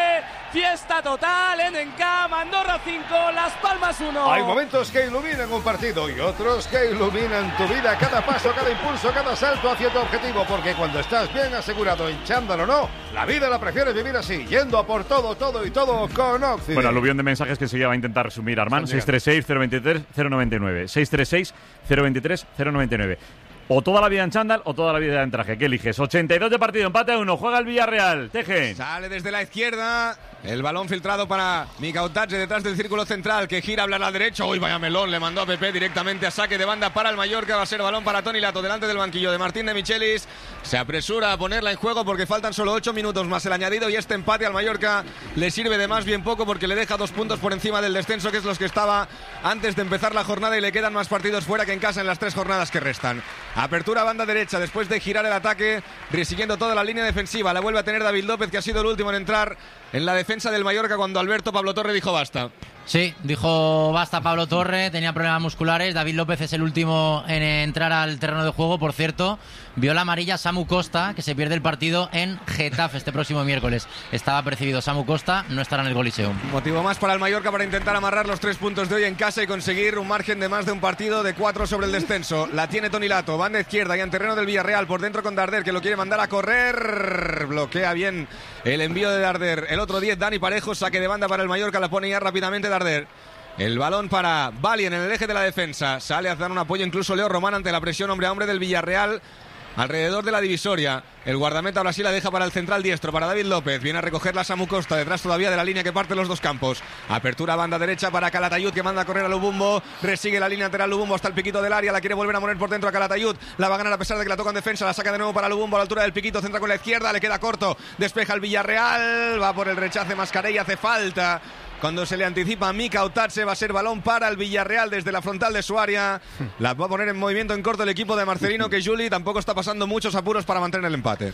Fiesta total en Encam, Andorra cinco, Las Palmas uno. Hay momentos que iluminan un partido y otros que iluminan tu vida. Cada paso, cada impulso, cada salto hacia tu objetivo. Porque cuando estás bien asegurado en chándal o no, la vida la prefieres vivir así, yendo a por todo, todo y todo con Oxy. Bueno, aluvión de mensajes que enseguida va a intentar resumir Armand. seis tres seis, cero dos tres, cero nueve nueve. seis tres seis, cero dos tres, cero nueve nueve. O toda la vida en chándal o toda la vida en traje. ¿Qué eliges? ochenta y dos de partido, empate a uno. Juega el Villarreal. Teje. Sale desde la izquierda. El balón filtrado para Mikautadze detrás del círculo central, que gira, habla a la derecha. Uy, vaya melón, le mandó a Pepe directamente a saque de banda para el Mallorca. Va a ser balón para Toni Lato delante del banquillo de Martín de Michelis. Se apresura a ponerla en juego porque faltan solo ocho minutos más el añadido, y este empate al Mallorca le sirve de más bien poco porque le deja dos puntos por encima del descenso, que es los que estaba antes de empezar la jornada, y le quedan más partidos fuera que en casa en las tres jornadas que restan. Apertura banda derecha después de girar el ataque, resiguiendo toda la línea defensiva. La vuelve a tener David López, que ha sido el último en entrar en la defensa del Mallorca cuando Alberto Pablo Torre dijo basta. Sí, dijo basta Pablo Torre, tenía problemas musculares. David López es el último en entrar al terreno de juego. Por cierto, vio la amarilla Samu Costa, que se pierde el partido en Getafe este próximo miércoles. Estaba percibido Samu Costa, no estará en el Coliseum. Motivo más para el Mallorca para intentar amarrar los tres puntos de hoy en casa y conseguir un margen de más de un partido de cuatro sobre el descenso. La tiene Toni Lato, banda izquierda y en terreno del Villarreal, por dentro con Darder, que lo quiere mandar a correr. Bloquea bien el envío de Darder. El otro diez, Dani Parejo, saque de banda para el Mallorca, la pone ya rápidamente Darder. El balón para Valien en el eje de la defensa. Sale a dar un apoyo incluso Leo Román ante la presión hombre a hombre del Villarreal alrededor de la divisoria. El guardameta ahora sí la deja para el central diestro, para David López. Viene a recogerla Samu Costa, detrás todavía de la línea que parte los dos campos. Apertura banda derecha para Calatayud, que manda a correr a Lubumbo. Resigue la línea lateral Lubumbo hasta el piquito del área. La quiere volver a poner por dentro a Calatayud. La va a ganar a pesar de que la toca en defensa. La saca de nuevo para Lubumbo a la altura del piquito. Centra con la izquierda, le queda corto. Despeja el Villarreal. Va por el rechace Mascarell, hace falta. Cuando se le anticipa a Mikautadze, va a ser balón para el Villarreal desde la frontal de su área. La va a poner en movimiento en corto el equipo de Marcelino, que Juli tampoco está pasando muchos apuros para mantener el empate.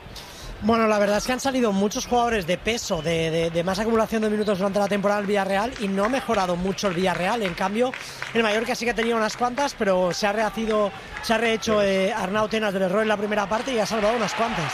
Bueno, la verdad es que han salido muchos jugadores de peso, de, de, de más acumulación de minutos durante la temporada del Villarreal, y no ha mejorado mucho el Villarreal. En cambio, el Mallorca sí que ha tenido unas cuantas, pero se ha rehacido, se ha rehecho eh, Arnau Tenas del error en la primera parte y ha salvado unas cuantas.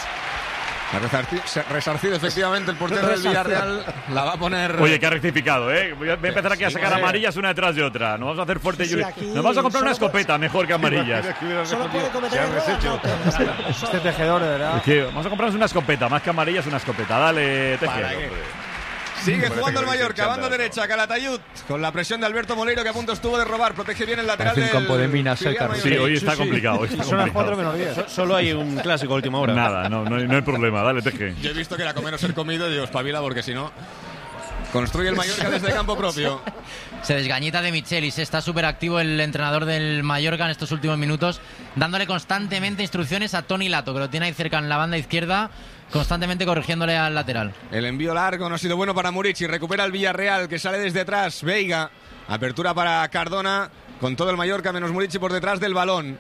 Ha resarcido, resarcido efectivamente el portero del Villarreal. La va a poner. Oye, que ha rectificado, ¿eh? Voy a empezar aquí a sacar sí, amarillas una detrás de otra. Nos vamos a hacer fuerte, sí, Juli. Nos vamos a comprar una escopeta mejor que amarillas. Solo puede cometer errores. Este tejedor, de verdad. Es que vamos a comprarnos una escopeta, más que amarillas, una escopeta. Dale, teje. Sigue jugando el Mallorca, banda derecha, Calatayud, con la presión de Alberto Moleiro, que a punto estuvo de robar. Protege bien el lateral del campo de minas. Sí, hoy está complicado. Está Son las cuatro menos diez. Solo hay un clásico a última hora. Nada, no, no, hay, no hay problema. Dale, teje. Yo he visto que era comer o ser comido y digo, espabila, porque si no... Construye el Mallorca desde campo propio. Se desgañita de Michelis. Está súper activo el entrenador del Mallorca en estos últimos minutos, dándole constantemente instrucciones a Toni Lato, que lo tiene ahí cerca en la banda izquierda, constantemente corrigiéndole al lateral. El envío largo no ha sido bueno para Murici. Recupera el Villarreal, que sale desde atrás. Veiga. Apertura para Cardona, con todo el Mallorca menos Murici por detrás del balón.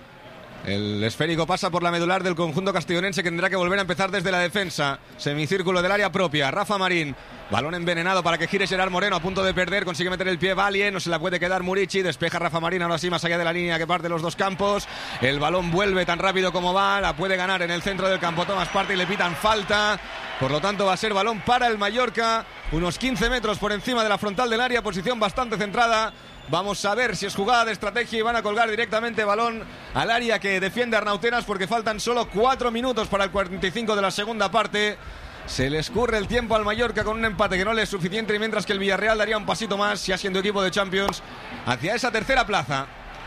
El esférico pasa por la medular del conjunto castellonense, que tendrá que volver a empezar desde la defensa. Semicírculo del área propia. Rafa Marín. Balón envenenado para que gire Gerard Moreno, a punto de perder. Consigue meter el pie Valien. No se la puede quedar Murici. Despeja Rafa Marín, ahora sí, más allá de la línea que parte los dos campos. El balón vuelve tan rápido como va. La puede ganar en el centro del campo Tomás Partey y le pitan falta. Por lo tanto, va a ser balón para el Mallorca. Unos quince metros por encima de la frontal del área. Posición bastante centrada. Vamos a ver si es jugada de estrategia y van a colgar directamente balón al área que defiende Arnau Tenas, porque faltan solo cuatro minutos para el cuarenta y cinco de la segunda parte. Se le escurre el tiempo al Mallorca con un empate que no le es suficiente, y mientras que el Villarreal daría un pasito más, ya siendo equipo de Champions, hacia esa tercera plaza.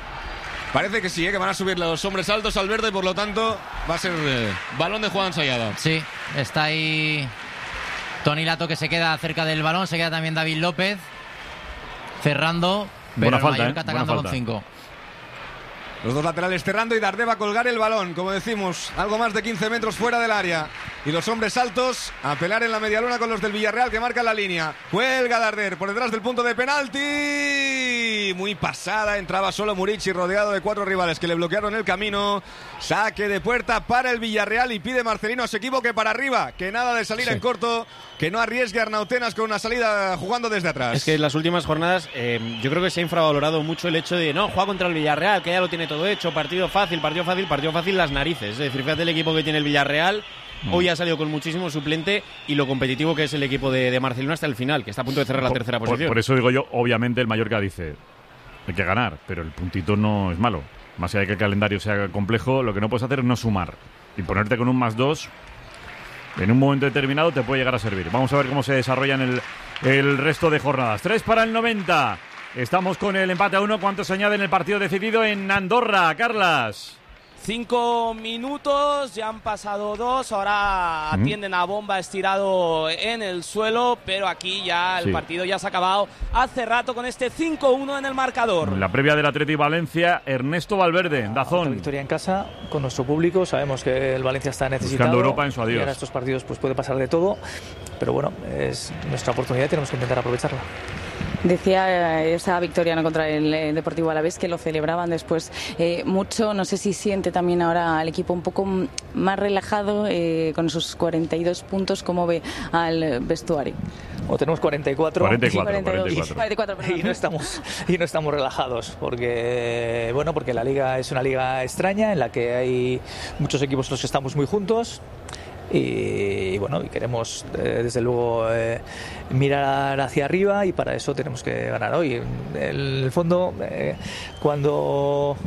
Parece que sí, ¿eh? Que van a subir los hombres altos al verde, y por lo tanto va a ser eh, balón de jugada ensayada. Sí, está ahí Toni Lato, que se queda cerca del balón, se queda también David López cerrando. Pero Buena el falta, Mallorca ¿eh? atacando Buena con falta. cinco. Los dos laterales cerrando y Darder va a colgar el balón, como decimos, algo más de quince metros fuera del área. Y los hombres altos a pelar en la medialuna con los del Villarreal, que marcan la línea. Cuelga Darder por detrás del punto de penalti. Muy pasada, entraba solo Murici, rodeado de cuatro rivales que le bloquearon el camino. Saque de puerta para el Villarreal, y pide Marcelino a su equipo que para arriba, que nada de salir sí. en corto, que no arriesgue a Arnau Tenas con una salida jugando desde atrás. Es que en las últimas jornadas eh, yo creo que se ha infravalorado mucho el hecho de no, juega contra el Villarreal, que ya lo tiene todo hecho, partido fácil, partido fácil, partido fácil las narices. Es decir, fíjate el equipo que tiene el Villarreal, Mm. Hoy ha salido con muchísimo suplente y lo competitivo que es el equipo de, de Marcelino hasta el final, que está a punto de cerrar la por, tercera por, posición. Por eso digo yo, obviamente el Mallorca dice, hay que ganar, pero el puntito no es malo. Más allá de que el calendario sea complejo, lo que no puedes hacer es no sumar. Y ponerte con un más dos, en un momento determinado te puede llegar a servir. Vamos a ver cómo se desarrollan el, el resto de jornadas. tres para el noventa. Estamos con el empate a uno. ¿Cuánto se añade en el partido decidido en Andorra, Carlas? Cinco minutos, ya han pasado dos, ahora atienden a Bomba estirado en el suelo, pero aquí ya el sí. partido ya se ha acabado hace rato con este cinco uno en el marcador. En la previa del Athletic Valencia, Ernesto Valverde, Dazón. Otra victoria en casa con nuestro público, sabemos que el Valencia está necesitado. Buscando Europa en su adiós. Y en estos partidos pues puede pasar de todo, pero bueno, es nuestra oportunidad y tenemos que intentar aprovecharla. Decía esa victoria, ¿no?, contra el eh, Deportivo Alavés, que lo celebraban después eh, mucho. No sé si siente también ahora al equipo un poco más relajado eh, con sus cuarenta y dos puntos. ¿Cómo ve al vestuario? O tenemos cuarenta y cuatro, cuarenta y cuatro, cuarenta y dos, cuarenta y cuatro. cuarenta y cuatro y no estamos y no estamos relajados porque bueno porque la liga es una liga extraña en la que hay muchos equipos los que estamos muy juntos. Y bueno, y queremos eh, desde luego eh, mirar hacia arriba y para eso tenemos que ganar hoy. En el fondo, eh, cuando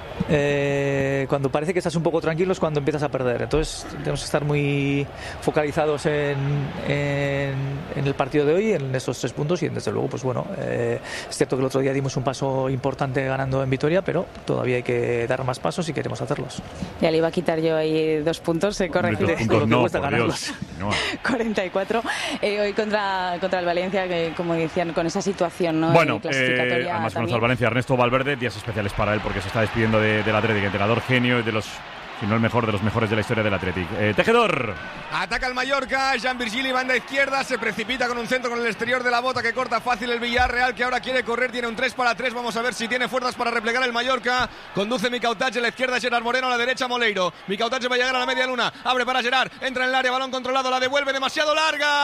eh, cuando parece que estás un poco tranquilo es cuando empiezas a perder. Entonces tenemos que estar muy focalizados en, en, en el partido de hoy, en estos tres puntos y desde luego, pues bueno, eh, es cierto que el otro día dimos un paso importante ganando en Vitoria, pero todavía hay que dar más pasos y queremos hacerlos. Ya le iba a quitar yo ahí dos puntos, eh, corregir. Dos puntos no, por Dios. No. cuarenta y cuatro eh, hoy contra, contra el Valencia, que como decían, con esa situación, ¿no? Bueno, clasificatoria eh, además también. con el Valencia, Ernesto Valverde, días especiales para él porque se está despidiendo de, del Athletic, entrenador genio y de los, si no el mejor, de los mejores de la historia del Athletic. Eh, Tejedor. Ataca el Mallorca, Jean Virgili, banda izquierda, se precipita con un centro con el exterior de la bota que corta fácil el Villarreal, que ahora quiere correr, tiene un tres para tres, vamos a ver si tiene fuerzas para replegar el Mallorca. Conduce Micautache, a la izquierda Gerard Moreno, a la derecha Moleiro. Micautache va a llegar a la media luna, abre para Gerard, entra en el área, balón controlado, la devuelve demasiado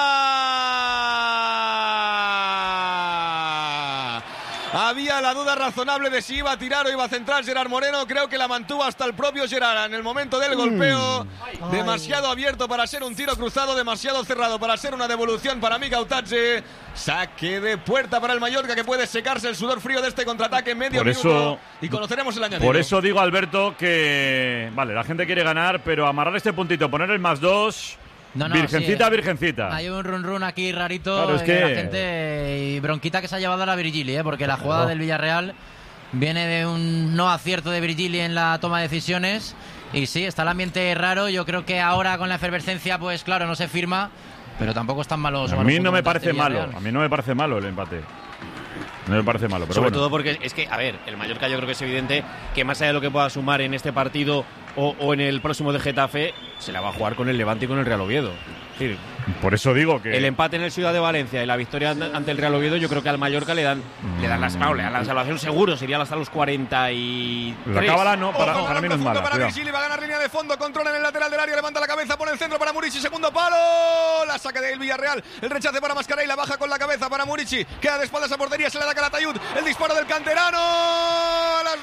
larga. Había la duda razonable de si iba a tirar o iba a centrar Gerard Moreno. Creo que la mantuvo hasta el propio Gerard en el momento del golpeo. Mm. Demasiado abierto para ser un tiro cruzado, demasiado cerrado para ser una devolución para Micautache. Saque de puerta para el Mallorca, que puede secarse el sudor frío de este contraataque en medio por minuto. Eso, y conoceremos el añadido. Por eso digo, Alberto, que vale, la gente quiere ganar, pero amarrar este puntito, poner el más dos... No, no, virgencita, sí, virgencita. Hay un run run aquí rarito. Claro, es que... la gente y bronquita que se ha llevado a la Virgili, ¿eh? Porque la jugada del Villarreal viene de un no acierto de Virgili en la toma de decisiones. Y sí, está el ambiente raro. Yo creo que ahora con la efervescencia, pues claro, no se firma, pero tampoco están malos. A mí no me parece malo. A mí no me parece malo el empate. No me parece malo, pero sobre bueno. todo porque es que, a ver, el Mallorca yo creo que es evidente que más allá de lo que pueda sumar en este partido o, o en el próximo de Getafe, se la va a jugar con el Levante y con el Real Oviedo. Es decir, por eso digo que el empate en el Ciudad de Valencia y la victoria ante el Real Oviedo, yo creo que al Mallorca le dan mm. le dan la, no, le dan la salvación seguro, sería hasta los cuarenta y tres. La cábala no, para, Ojo, para mí no es mala. Para Virgili, va a ganar línea de fondo, controla en el lateral del área, levanta la cabeza, pone el centro para Murici, segundo palo, la saca del Villarreal, el rechace para Mascarell, la baja con la cabeza para Murici, queda de espaldas a portería, se le da Calatayud, el disparo del canterano a las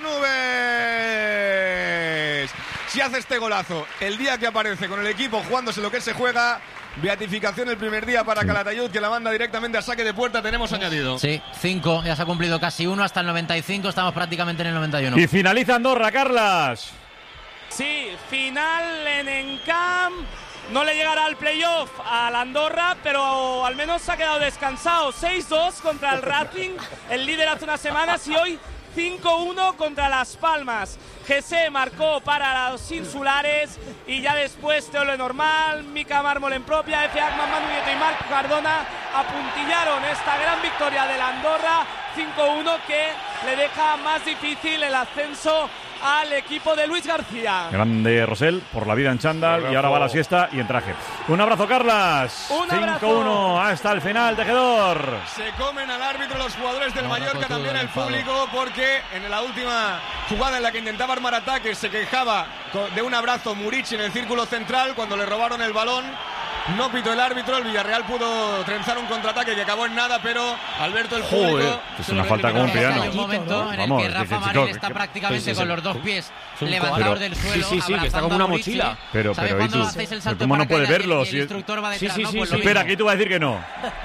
nubes. Si hace este golazo el día que aparece con el equipo jugándose lo que se juega, beatificación el primer día para sí. Calatayud, que la manda directamente a saque de puerta. Tenemos añadido. Sí, cinco, ya se ha cumplido casi uno hasta el noventa y cinco, estamos prácticamente en el noventa y uno. Y finaliza Andorra, Carlas. Sí, final en Encamp. No le llegará al playoff a la Andorra, pero al menos se ha quedado descansado. seis dos contra el Racing, el líder hace unas semanas, y hoy cinco uno contra Las Palmas. G C marcó para los insulares y ya después Teo Lenormand, Mica Mármol en propia, F. Agman, Manu Nieto y Marc Cardona apuntillaron esta gran victoria de la Andorra cinco uno, que le deja más difícil el ascenso al equipo de Luis García. Grande Rosell por la vida en chándal y ahora va a la siesta y en traje. Un abrazo, Carlas. Un abrazo. cinco uno hasta el final, Tejedor. Se comen al árbitro los jugadores del Mallorca, también el público, porque en la última jugada en la que intentaba armar ataques se quejaba de un abrazo Murici en el círculo central cuando le robaron el balón. No pitó el árbitro, el Villarreal pudo trenzar un contraataque que acabó en nada, pero Alberto el público... Joder, es una falta como un piano. Hay un momento en Vamos, el que Rafa Marel está prácticamente con los dos pies levantados del suelo, sí, sí, sí, que está como una mochila. Pero, pero, ¿y tú? ¿Pero ¿Cómo no puedes verlo? El instructor va detrás, sí, sí, ¿no? sí, Pues sí. Espera, aquí tú vas a decir que no.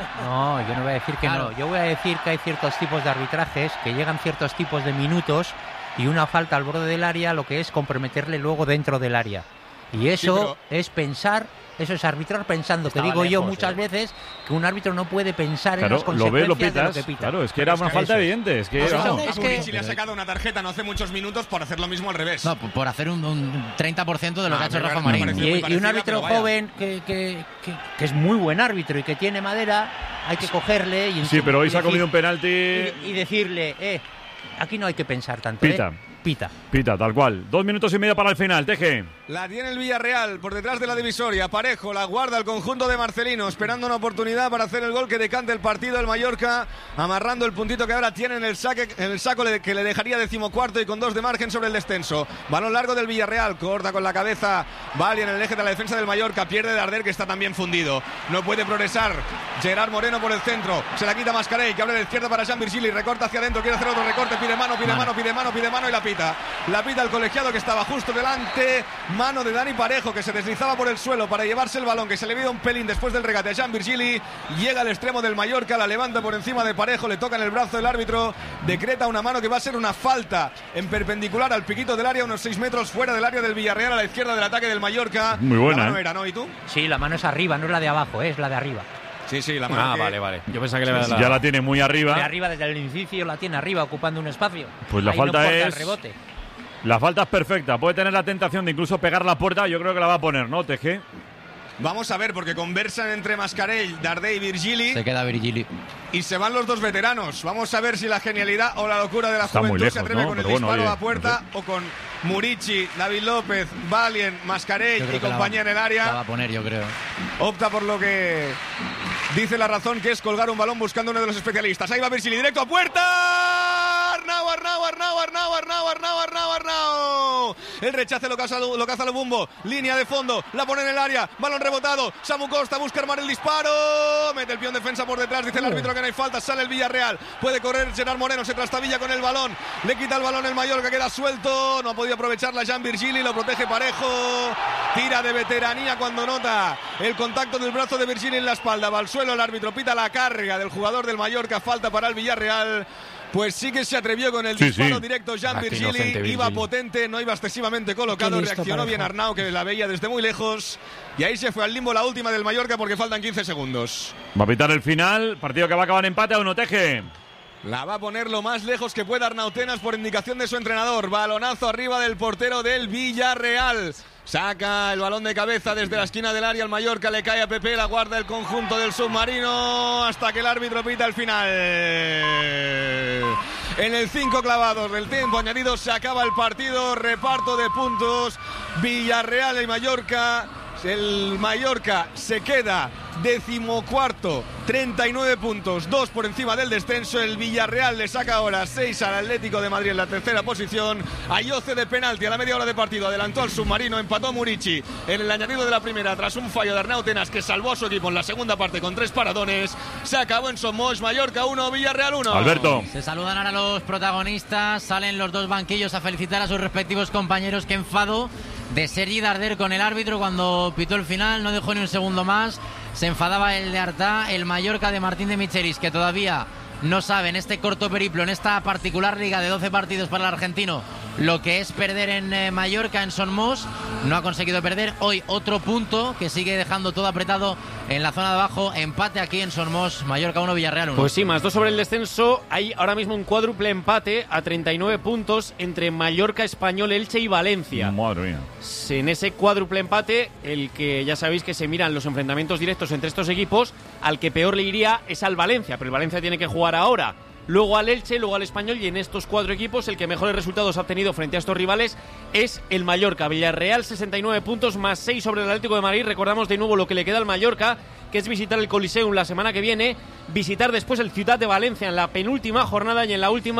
No, yo no voy a decir que Claro. no. Yo voy a decir que hay ciertos tipos de arbitrajes, que llegan ciertos tipos de minutos y una falta al borde del área lo que es comprometerle luego dentro del área. Y eso Sí, es pensar, eso es arbitrar pensando, que Estaba digo yo lejos, muchas ¿eh? veces que un árbitro no puede pensar Claro, en las lo ves, consecuencias lo de lo pitas. que pita. Claro, es que era una Pues falta eso. evidente. Es que, Pues eso vamos. es A que- Murici le ha sacado una tarjeta no hace muchos minutos por hacer lo mismo al revés. No, por hacer un, un treinta por ciento de lo Ah, que ha hecho me Rafa parece- me Marín. pareció Y, muy y un parecida, árbitro pero vaya. joven que, que, que, que es muy buen árbitro y que tiene madera, hay que cogerle y, Sí, pero hoy se ha y decir- comido un penalti. y, y decirle, eh, aquí no hay que pensar tanto. Pita. ¿eh? Pita. Pita, tal cual. Dos minutos y medio para el final, Teje. La tiene el Villarreal por detrás de la divisoria. Parejo la guarda el conjunto de Marcelino, esperando una oportunidad para hacer el gol que decante el partido. El Mallorca amarrando el puntito que ahora tiene en el, saque, en el saco le- que le dejaría decimocuarto y con dos de margen sobre el descenso. Balón largo del Villarreal, corta con la cabeza Bali en el eje de la defensa del Mallorca. Pierde Darder, que está también fundido. No puede progresar Gerard Moreno por el centro. Se la quita Mascarell, que abre de la izquierda para Jean Virgili. Recorta hacia adentro, quiere hacer otro recorte. Pide mano, pide mano, pide mano, pide mano y la pita. La pita el colegiado que estaba justo delante. Mano de Dani Parejo, que se deslizaba por el suelo para llevarse el balón, que se le vio un pelín después del regate a Jean Virgili. Llega al extremo del Mallorca, la levanta por encima de Parejo, le toca en el brazo el árbitro, decreta una mano que va a ser una falta en perpendicular al piquito del área, unos seis metros fuera del área del Villarreal, a la izquierda del ataque del Mallorca. Muy buena, La mano ¿eh? era, ¿no? ¿Y tú? Sí, la mano es arriba, no es la de abajo, eh, es la de arriba. Sí, sí, la mano Ah, que- vale, vale. Yo pensaba que le había dado Ya la tiene muy De arriba. arriba, desde el inicio la tiene arriba, ocupando un espacio. Pues la Ahí falta no corta es- el rebote. La falta es perfecta. Puede tener la tentación de incluso pegar la puerta. Yo creo que la va a poner, ¿no, Teje? Vamos a ver, porque conversan entre Mascarell, Dardé y Virgili. Se queda Virgili. Y se van los dos veteranos. Vamos a ver si la genialidad o la locura de la Está muy juventud lejos, se atreve ¿no? con el Pero bueno, disparo oye, a puerta o con Murici, David López, Valien, Mascarell Yo creo y que la compañía va- en el La va área. a poner, yo creo. Opta por lo que dice la razón, que es colgar un balón buscando uno de los especialistas. Ahí va Virgili, directo a puerta. Arnau, Arnau, Arnau, Arnau, Arnau, Arnau, Arnau, Arnau. El rechace lo caza, lo caza Lobumbo. Línea de fondo, la pone en el área. Balón rebotado. Samu Costa busca armar el disparo. Mete el peón defensa por detrás. Dice el árbitro que no hay falta. Sale el Villarreal. Puede correr Gerard Moreno. Se trastabilla con el balón. Le quita el balón el Mallorca. Queda suelto. No ha podido aprovecharla Jean Virgili. Lo protege Parejo. Tira de veteranía cuando nota el contacto del brazo de Virgili en la espalda. Va al suelo. El árbitro pita la carga del jugador del Mallorca. Falta para el Villarreal. Pues sí que se atrevió con el Sí, disparo sí. directo Jean Ah, qué Virgili. inocente Iba Virgili. potente, no iba excesivamente colocado. Qué listo, Reaccionó Parejo. bien Arnau, que la veía desde muy lejos. Y ahí se fue al limbo la última del Mallorca porque faltan quince segundos. Va a pitar el final. Partido que va a acabar en empate a uno, Teje. La va a poner lo más lejos que pueda Arnau Tenas por indicación de su entrenador. Balonazo arriba del portero del Villarreal. Saca el balón de cabeza desde la esquina del área. El Mallorca le cae a Pepe. La guarda el conjunto del submarino hasta que el árbitro pita el final. En el cinco clavados del tiempo añadido se acaba el partido. Reparto de puntos. Villarreal y Mallorca. El Mallorca se queda decimocuarto, treinta y nueve puntos, dos por encima del descenso. El Villarreal le saca ahora seis al Atlético de Madrid en la tercera posición. Ayoce de penalti a la media hora de partido, adelantó al submarino, empató Murici en el añadido de la primera tras un fallo de Arnau Tenas que salvó a su equipo en la segunda parte con tres paradones. Se acabó en Somos, Mallorca uno, Villarreal uno. Alberto. Se saludan ahora los protagonistas, salen los dos banquillos a felicitar a sus respectivos compañeros. Qué enfado de Sergi Darder con el árbitro cuando pitó el final, no dejó ni un segundo más. Se enfadaba el de Artá, el Mallorca de Martín de Michelis, que todavía no sabe en este corto periplo, en esta particular liga de doce partidos para el argentino, lo que es perder en eh, Mallorca, en Son Mos. No ha conseguido perder. Hoy otro punto que sigue dejando todo apretado en la zona de abajo. Empate aquí en Son Mos, Mallorca uno, Villarreal uno. Pues sí, más dos sobre el descenso. Hay ahora mismo un cuádruple empate a treinta y nueve puntos entre Mallorca, Español, Elche y Valencia. Madre mía. En ese cuádruple empate, el que ya sabéis que se miran los enfrentamientos directos entre estos equipos, al que peor le iría es al Valencia, pero el Valencia tiene que jugar ahora. Luego al Elche, luego al Español, y en estos cuatro equipos el que mejores resultados ha obtenido frente a estos rivales es el Mallorca. Villarreal sesenta y nueve puntos más seis sobre el Atlético de Madrid. Recordamos de nuevo lo que le queda al Mallorca, que es visitar el Coliseum la semana que viene, visitar después el Ciutat de Valencia en la penúltima jornada y en la última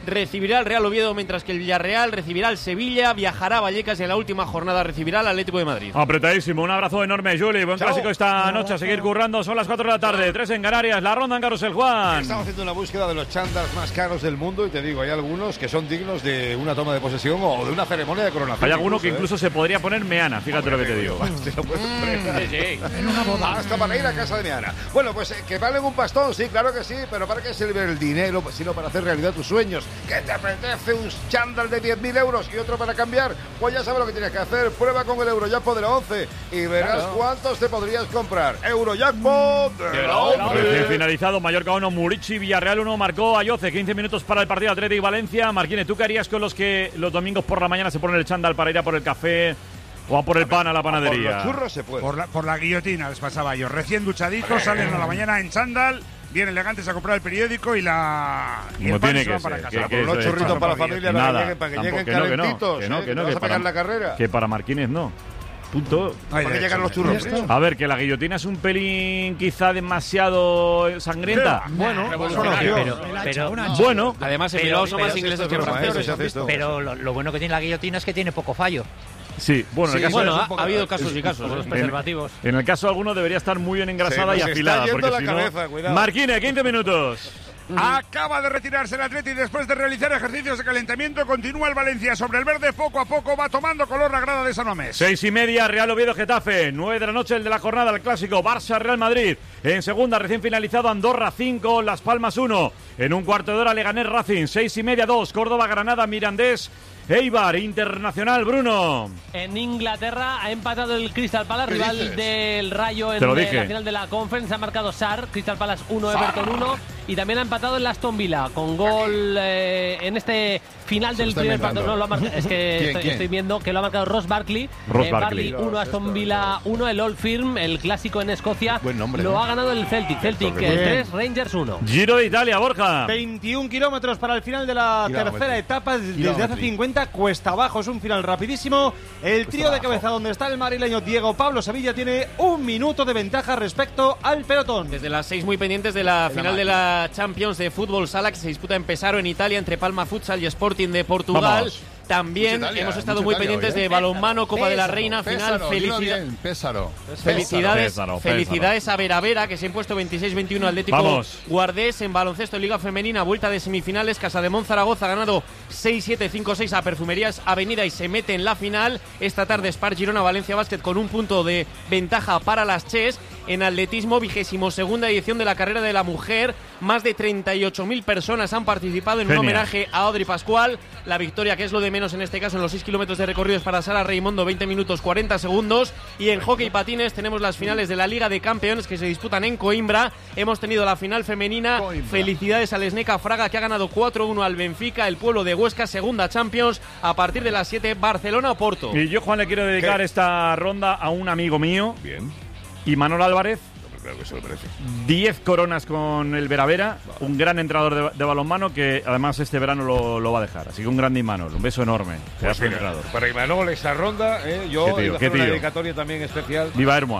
recibirá al Real Oviedo, mientras que el Villarreal recibirá al Sevilla, viajará a Vallecas y en la última jornada recibirá al Atlético de Madrid. Apretadísimo, un abrazo enorme, Juli. Buen Chao. clásico esta Chao, noche, a seguir chao. currando. Son las cuatro de la tarde, tres en Canarias, la ronda en Carrusel, Juan. Estamos haciendo una búsqueda de los chándals más caros del mundo y te digo, hay algunos que son dignos de una toma de posesión o de una ceremonia de coronación. Hay alguno que ¿eh? incluso se podría poner meana, fíjate lo que te digo. Te lo puedes Mm, poner. sí, sí. En una boda. Hasta para ir a casa de Meana. Bueno, pues eh, que valen un pastón, sí, claro que sí, pero ¿para qué sirve el dinero? Pues, sino para hacer realidad tus sueños. ¿Qué te apetece un chándal de diez mil euros y otro para cambiar? Pues ya sabes lo que tienes que hacer. Prueba con el Eurojackpot de la once y verás Claro. cuántos te podrías comprar. Eurojackpot de la once. Recién finalizado, Mallorca uno, Murici, Villarreal uno, marcó Ayoce, quince minutos para el partido Atlético y Valencia. Marquine, ¿tú qué harías con los que los domingos por la mañana se ponen el chándal para ir a por el café o a por el pan a la panadería? Por los churros se puede. Por la, por la guillotina les pasaba yo. Recién duchaditos, salen a la mañana en chándal, bien elegantes a comprar el periódico y la y Como el pan tiene y se que van para ser, casa. que- que Por los eso es churritos para la familia, para que Nada, lleguen, para que tampoco, lleguen que no, que no, calentitos, que no, ¿eh? que no, ¿Te vas que a pegar para- la carrera? Que para Marquines no. Punto. ¿Para qué llegan los churros fríos? A ver, que la guillotina es un pelín quizá demasiado sangrienta. Bueno, Revolucionario. pero, pero, Bueno. Además, en pero- Bilbao son pero- más ingleses que pero- franceses. Pero lo, lo bueno que tiene la guillotina es que tiene poco fallo. Sí, bueno, en el Sí, caso bueno, de- ha- ha habido casos y casos, Los ¿eh? preservativos. En el caso de alguno debería estar muy bien engrasada Se y nos está afilada. yendo Porque la si no- cabeza, cuidado. Marquine, quince minutos. Acaba de retirarse el Atleti después de realizar ejercicios de calentamiento. Continúa el Valencia sobre el verde. Poco a poco va tomando color la grada de San Mamés. Seis y media, Real Oviedo Getafe. Nueve de la noche, el de la jornada, el clásico Barça Real Madrid. En segunda, recién finalizado, Andorra cinco, Las Palmas uno. En un cuarto de hora, Leganés Racing. Seis y media, dos, Córdoba Granada Mirandés. Eibar Internacional, Bruno. En Inglaterra ha empatado el Crystal Palace, ¿Qué rival dices? del Rayo en Te lo eh, dije. la final de la Conference. Ha marcado Sarr, Crystal Palace uno, Sarr. Everton uno. Y también ha empatado el Aston Villa con gol eh, en este final Se del está primer inventando. partido. No, lo ha mar- es que ¿Quién, estoy, quién? estoy viendo que lo ha marcado Ross Barkley. Ross Eh, Barkley. uno, Aston Villa uno. El Old Firm, el clásico en Escocia. Buen nombre, lo ¿eh? ha ganado el Celtic. Celtic Bien. tres, Rangers uno. Giro de Italia, Borja. veintiún kilómetros para el final de la Kilómetro. tercera etapa. Desde Kilómetro. hace cincuenta, cuesta abajo. Es un final rapidísimo. El trío de cabeza donde está el madrileño Diego Pablo Sevilla tiene un minuto de ventaja respecto al pelotón. Desde las seis muy pendientes de la final de la Champions de Fútbol Sala que se disputa en Pesaro, en Italia, entre Palma Futsal y Sporting de Portugal. Vamos. También Mucha Italia, hemos estado mucha muy Italia pendientes hoy, ¿eh? de balonmano, Copa de la Pésaro, Reina, final. Pésaro, dilo Felicidad- bien, Pésaro. Felicidades, Pésaro, Pésaro. felicidades a Vera Vera, que se ha impuesto veintiséis veintiuno Atlético Vamos. Guardés en baloncesto Liga Femenina, vuelta de semifinales. Casademón Zaragoza ha ganado seis siete cinco seis a Perfumerías Avenida y se mete en la final. Esta tarde Spar Girona Valencia Basket con un punto de ventaja para las Ches. En atletismo, vigésimo segunda edición de la carrera de la mujer. Más de treinta y ocho mil personas han participado en Genial. un homenaje a Audrey Pascual. La victoria, que es lo de menos en este caso, en los seis kilómetros de recorridos para Sara Raimondo, veinte minutos cuarenta segundos. Y en hockey patines tenemos las finales de la Liga de Campeones que se disputan en Coimbra. Hemos tenido la final femenina. Coimbra. Felicidades al Sneca Fraga, que ha ganado cuatro uno al Benfica, el pueblo de Huesca, segunda Champions. A partir de las siete, Barcelona-Oporto. Y yo, Juan, le quiero dedicar ¿Qué? esta ronda a un amigo mío, Bien. Imanol Álvarez. Creo que se lo merece. diez coronas con el Veravera, un gran entrenador de, de balonmano que además este verano lo, lo va a dejar. Así que un grande Imanol, un beso enorme. Pues Pedazo de mira, entrenador. para Imanol esta ronda, eh, yo Qué tío, iba a qué hacer una tío. dedicatoria también especial Viva Hermoa.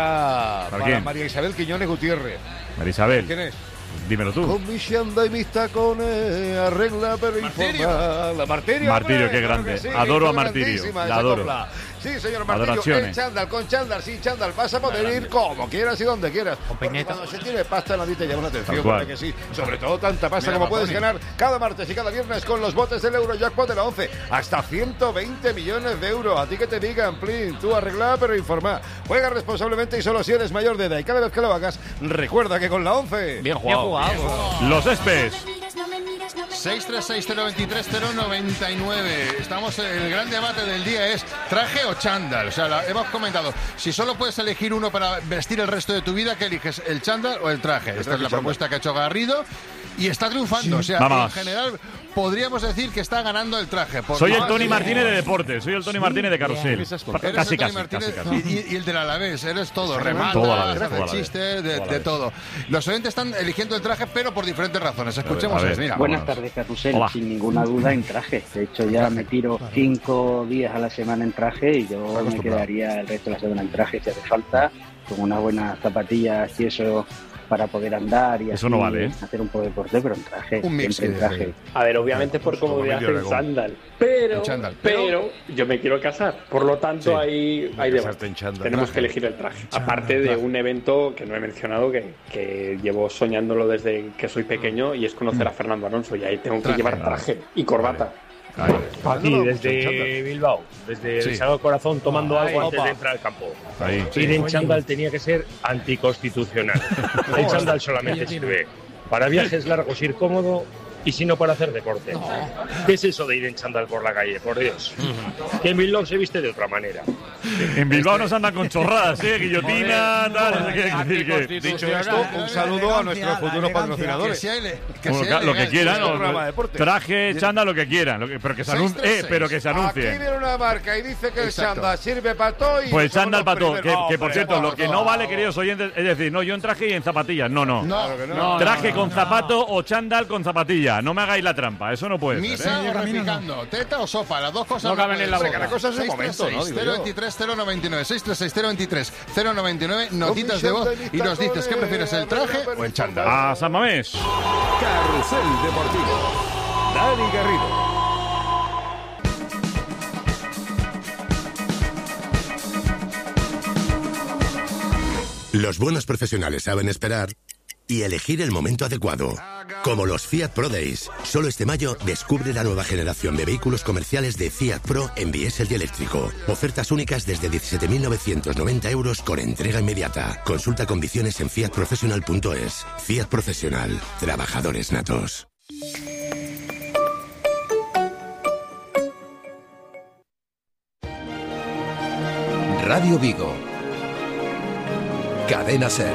para, ¿Para para quién? María Isabel Quiñones Gutiérrez. María Isabel, ¿Quién es? dímelo tú. Con mi xanda y mis tacones, arregla pero informa. La Martirio. Martirio, hombre, qué claro grande. que sí, Adoro hizo a Martirio, grandísima la esa adoro. copla. Sí, señor Martirio, Adoraciones. en chándal, con chándal, sin chándal, vas a poder ir como quieras y donde quieras. Porque peineta. cuando se tiene pasta nadie te llama la atención, Tal cual. porque que sí. Sobre todo tanta pasta Mira, como puedes Bad Bunny. ganar cada martes y cada viernes con los botes del Eurojackpot de la once. Hasta ciento veinte millones de euros. A ti que te digan, plin, tú arregla pero informa. Juega responsablemente y solo si eres mayor de edad. Y cada vez que lo hagas, recuerda que con la once... Bien jugado. Los Espes. seis tres seis cero dos tres cero nueve nueve. Estamos en el gran debate del día es traje o chándal. O sea, la- hemos comentado, si solo puedes elegir uno para vestir el resto de tu vida, ¿qué eliges? ¿El chándal o el traje? Esta es la propuesta que ha hecho Garrido y está triunfando. O sea, Vamos. en general podríamos decir que está ganando el traje. Por Soy el más Tony de- Martínez de deporte, soy el Tony Martínez de carrusel. Eres Casi, el Tony casi, Martínez casi, casi. Y, y el del Alavés, eres todo, Sí, rematas, todo a la vez, haces todo a la vez. chistes, de, Todo a la de vez. todo. Los oyentes están eligiendo el traje, pero por diferentes razones. Escuchemos A ver, eso, mira. Buenas tardes, Carrusel. Hola. Sin ninguna duda en traje. De hecho, ya me tiro cinco días a la semana en traje y yo me acostumbrado. quedaría el resto de la semana en traje si hace falta, con unas buenas zapatillas y eso para poder andar y Eso así no vale, ¿eh? hacer un poco de deporte, pero en traje. Un mix, siempre en traje. A ver, obviamente por comodidad en chándal, pero, chándal, pero, pero- yo me quiero casar, por lo tanto Sí, hay, hay casarte debate. en chándal. Tenemos Traje. que elegir el traje. Aparte de un evento que no he mencionado, que, que llevo soñándolo desde que soy pequeño, y es conocer a Fernando Alonso, y ahí tengo que Traje, llevar vale. traje y corbata. Aquí, No, no, desde chándal. Bilbao, desde Sí. el Sagrado Corazón, tomando Ahí, algo antes opa. de entrar al campo. Ahí. Ir en Sí. chándal tenía que ser anticonstitucional. El chándal solamente sirve para viajes largos, ir cómodo, y si no para hacer deporte. ¿Qué es eso de ir en chándal por la calle? Por Dios. Que en Bilbao se viste de otra manera. En Bilbao nos andan con chorradas, ¿eh? Guillotina, tal, no sé qué, decir que- Dicho esto, un saludo a nuestros futuros patrocinadores. Bueno, claro, lo que quieran, un o- programa de deporte. traje, chándal, lo que quieran, lo que- pero que se anuncie, eh, pero que se Aquí anuncie. viene una marca y dice que el Exacto. chándal sirve para todo y Pues somos chándal los para todo, que, primeros. que por Hombre, cierto, lo vamos, que no vale, queridos oyentes, es decir, no, yo en traje y en zapatillas, no, no. No, que no. Traje No, con no. zapato o chándal con zapatilla, no me hagáis la trampa, eso no puede ser. Misa ¿eh? o repicando, teta o sopa, las dos cosas No caben en la pueden boca. ser. Cada cosa es su seis tres momento, ¿no? seis, Digo cero yo. veintitrés cero noventa y nueve, seis tres seis, cero veintitrés cero noventa y nueve, notitas de voz y nos dices qué prefieres, el traje o el chándal. A San Mamés. Carrusel Deportivo. Dani Garrido. Los buenos profesionales saben esperar y elegir el momento adecuado. Como los Fiat Pro Days. Solo este mayo descubre la nueva generación de vehículos comerciales de Fiat Pro en diésel y eléctrico. Ofertas únicas desde diecisiete mil novecientos noventa euros con entrega inmediata. Consulta condiciones en fiat professional punto es. Fiat Profesional. Trabajadores natos. Radio Vigo. Cadena Ser.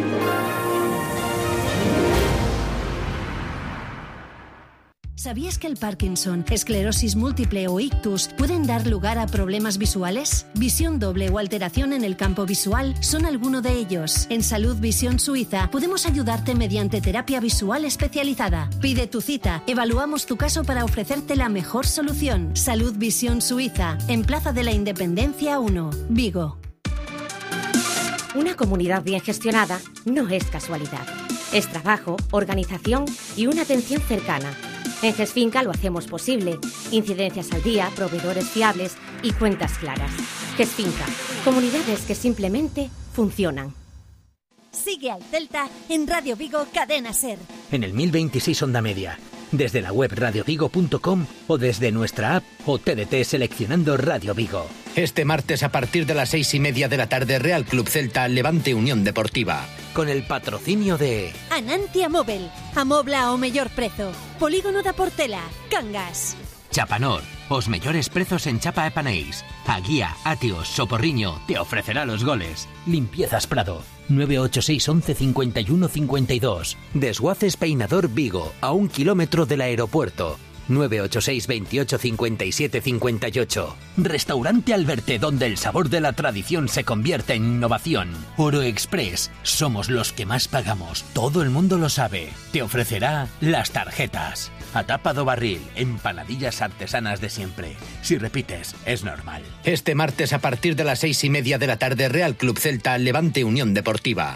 ¿Sabías que el Parkinson, esclerosis múltiple o ictus pueden dar lugar a problemas visuales? Visión doble o alteración en el campo visual son alguno de ellos. En Salud Visión Suiza podemos ayudarte mediante terapia visual especializada. Pide tu cita, evaluamos tu caso para ofrecerte la mejor solución. Salud Visión Suiza, en Plaza de la Independencia uno, Vigo. Una comunidad bien gestionada no es casualidad. Es trabajo, organización y una atención cercana. En GESFinca lo hacemos posible. Incidencias al día, proveedores fiables y cuentas claras. GESFinca, comunidades que simplemente funcionan. Sigue al Celta en Radio Vigo Cadena Ser. En el mil veintiséis Onda Media, desde la web radio vigo punto com o desde nuestra app o T D T seleccionando Radio Vigo. Este martes a partir de las seis y media de la tarde, Real Club Celta Levante Unión Deportiva. Con el patrocinio de Anantia Móvil, amobla ao mellor prezo. Polígono da Portela, Cangas. Chapanor, os mellores prezos en chapa e paneis. A Guía, Atios, Soporriño te ofrecerá los goles. Limpiezas Prado, nueve ocho seis once cincuenta y uno cincuenta y dos. Desguaces Peinador Vigo, a un kilómetro del aeropuerto. nueve ocho seis veintiocho cincuenta y siete cincuenta y ocho. Restaurante Alberte, donde el sabor de la tradición se convierte en innovación. Oro Express, somos los que más pagamos, todo el mundo lo sabe. Te ofrecerá las tarjetas. A tapa do barril, empanadillas artesanas de siempre. Si repites, es normal. Este martes a partir de las seis y media de la tarde, Real Club Celta Levante Unión Deportiva.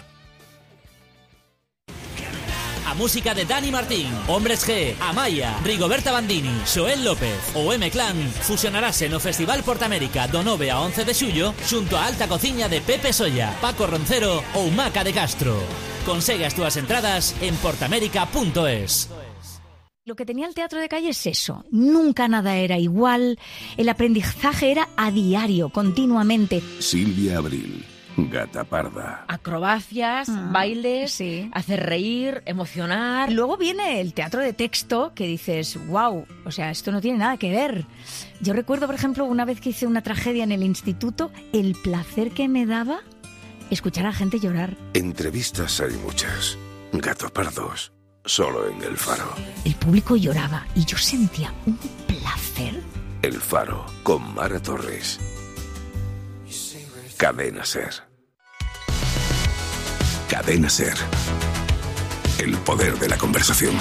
A música de Dani Martín, Hombres G, Amaya, Rigoberta Bandini, Xoel López ou M-Clan fusionarase no Festival Portamérica do nove a once de xullo xunto a alta cociña de Pepe Solla, Paco Roncero ou Maca de Castro. Consegue as túas entradas en portamérica punto es. Lo que tenía el teatro de calle es eso, nunca nada era igual, el aprendizaje era a diario, continuamente. Silvia Abril, Gata Parda. Acrobacias, bailes, hacer reír, emocionar. Luego viene el teatro de texto que dices, wow, o sea, esto no tiene nada que ver. Yo recuerdo, por ejemplo, una vez que hice una tragedia en el instituto, el placer que me daba escuchar a la gente llorar. Entrevistas hay muchas. Gato Pardos, solo en El Faro. El público lloraba y yo sentía un placer. El Faro, con Mara Torres. Cadena Ser. Cadena Ser. El poder de la conversación.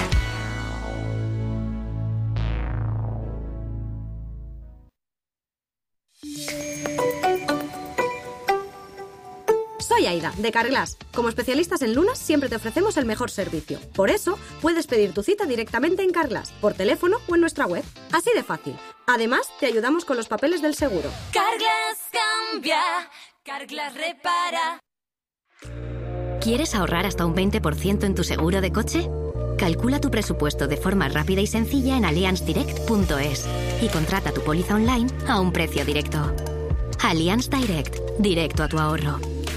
Soy Soy Aida, de Carglass. Como especialistas en lunas, siempre te ofrecemos el mejor servicio. Por eso, puedes pedir tu cita directamente en Carglass, por teléfono o en nuestra web. Así de fácil. Además, te ayudamos con los papeles del seguro. Carglass cambia, Carglass repara. ¿Quieres ahorrar hasta un veinte por ciento en tu seguro de coche? Calcula tu presupuesto de forma rápida y sencilla en allianz direct punto es y contrata tu póliza online a un precio directo. Allianz Direct, directo a tu ahorro.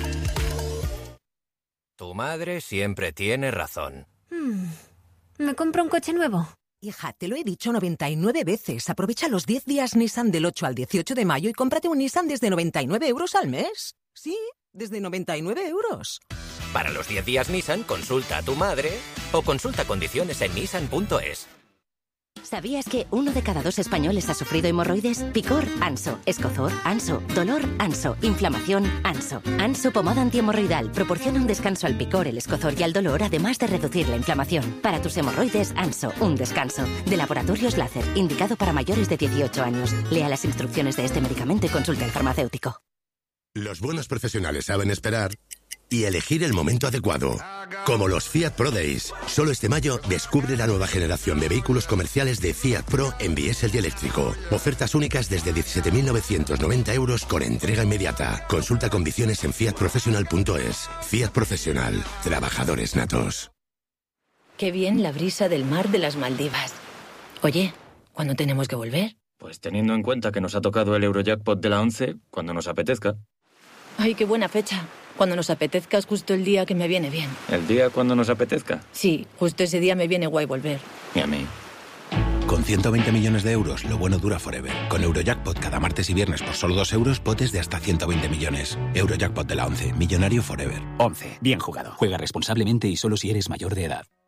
Tu madre siempre tiene razón. Hmm. ¿Me compro un coche nuevo? Hija, te lo he dicho noventa y nueve veces. Aprovecha los diez días Nissan del ocho al dieciocho de mayo y cómprate un Nissan desde noventa y nueve euros al mes. Sí, desde noventa y nueve euros. Para los diez días Nissan, consulta a tu madre o consulta condiciones en nissan punto es. ¿Sabías que uno de cada dos españoles ha sufrido hemorroides? Picor, Anso. Escozor, Anso. Dolor, Anso. Inflamación, Anso. Anso pomada antihemorroidal proporciona un descanso al picor, el escozor y al dolor, además de reducir la inflamación. Para tus hemorroides, Anso. Un descanso. De Laboratorios Láser, indicado para mayores de dieciocho años. Lea las instrucciones de este medicamento y consulte al farmacéutico. Los buenos profesionales saben esperar y elegir el momento adecuado. Como los Fiat Pro Days. Solo este mayo descubre la nueva generación de vehículos comerciales de Fiat Pro en diésel y eléctrico. Ofertas únicas desde diecisiete mil novecientos noventa euros con entrega inmediata. Consulta condiciones en fiat professional punto es. Fiat Profesional. Trabajadores natos. Qué bien la brisa del mar de las Maldivas. Oye, ¿cuándo tenemos que volver? Pues teniendo en cuenta que nos ha tocado el Eurojackpot de la once, cuando nos apetezca. Ay, qué buena fecha. Cuando nos apetezca es justo el día que me viene bien. ¿El día cuando nos apetezca? Sí, justo ese día me viene guay volver. Y a mí. Con ciento veinte millones de euros, lo bueno dura forever. Con Eurojackpot cada martes y viernes por solo dos euros, potes de hasta ciento veinte millones. Eurojackpot de la once, millonario forever. once. Bien jugado. Juega responsablemente y solo si eres mayor de edad.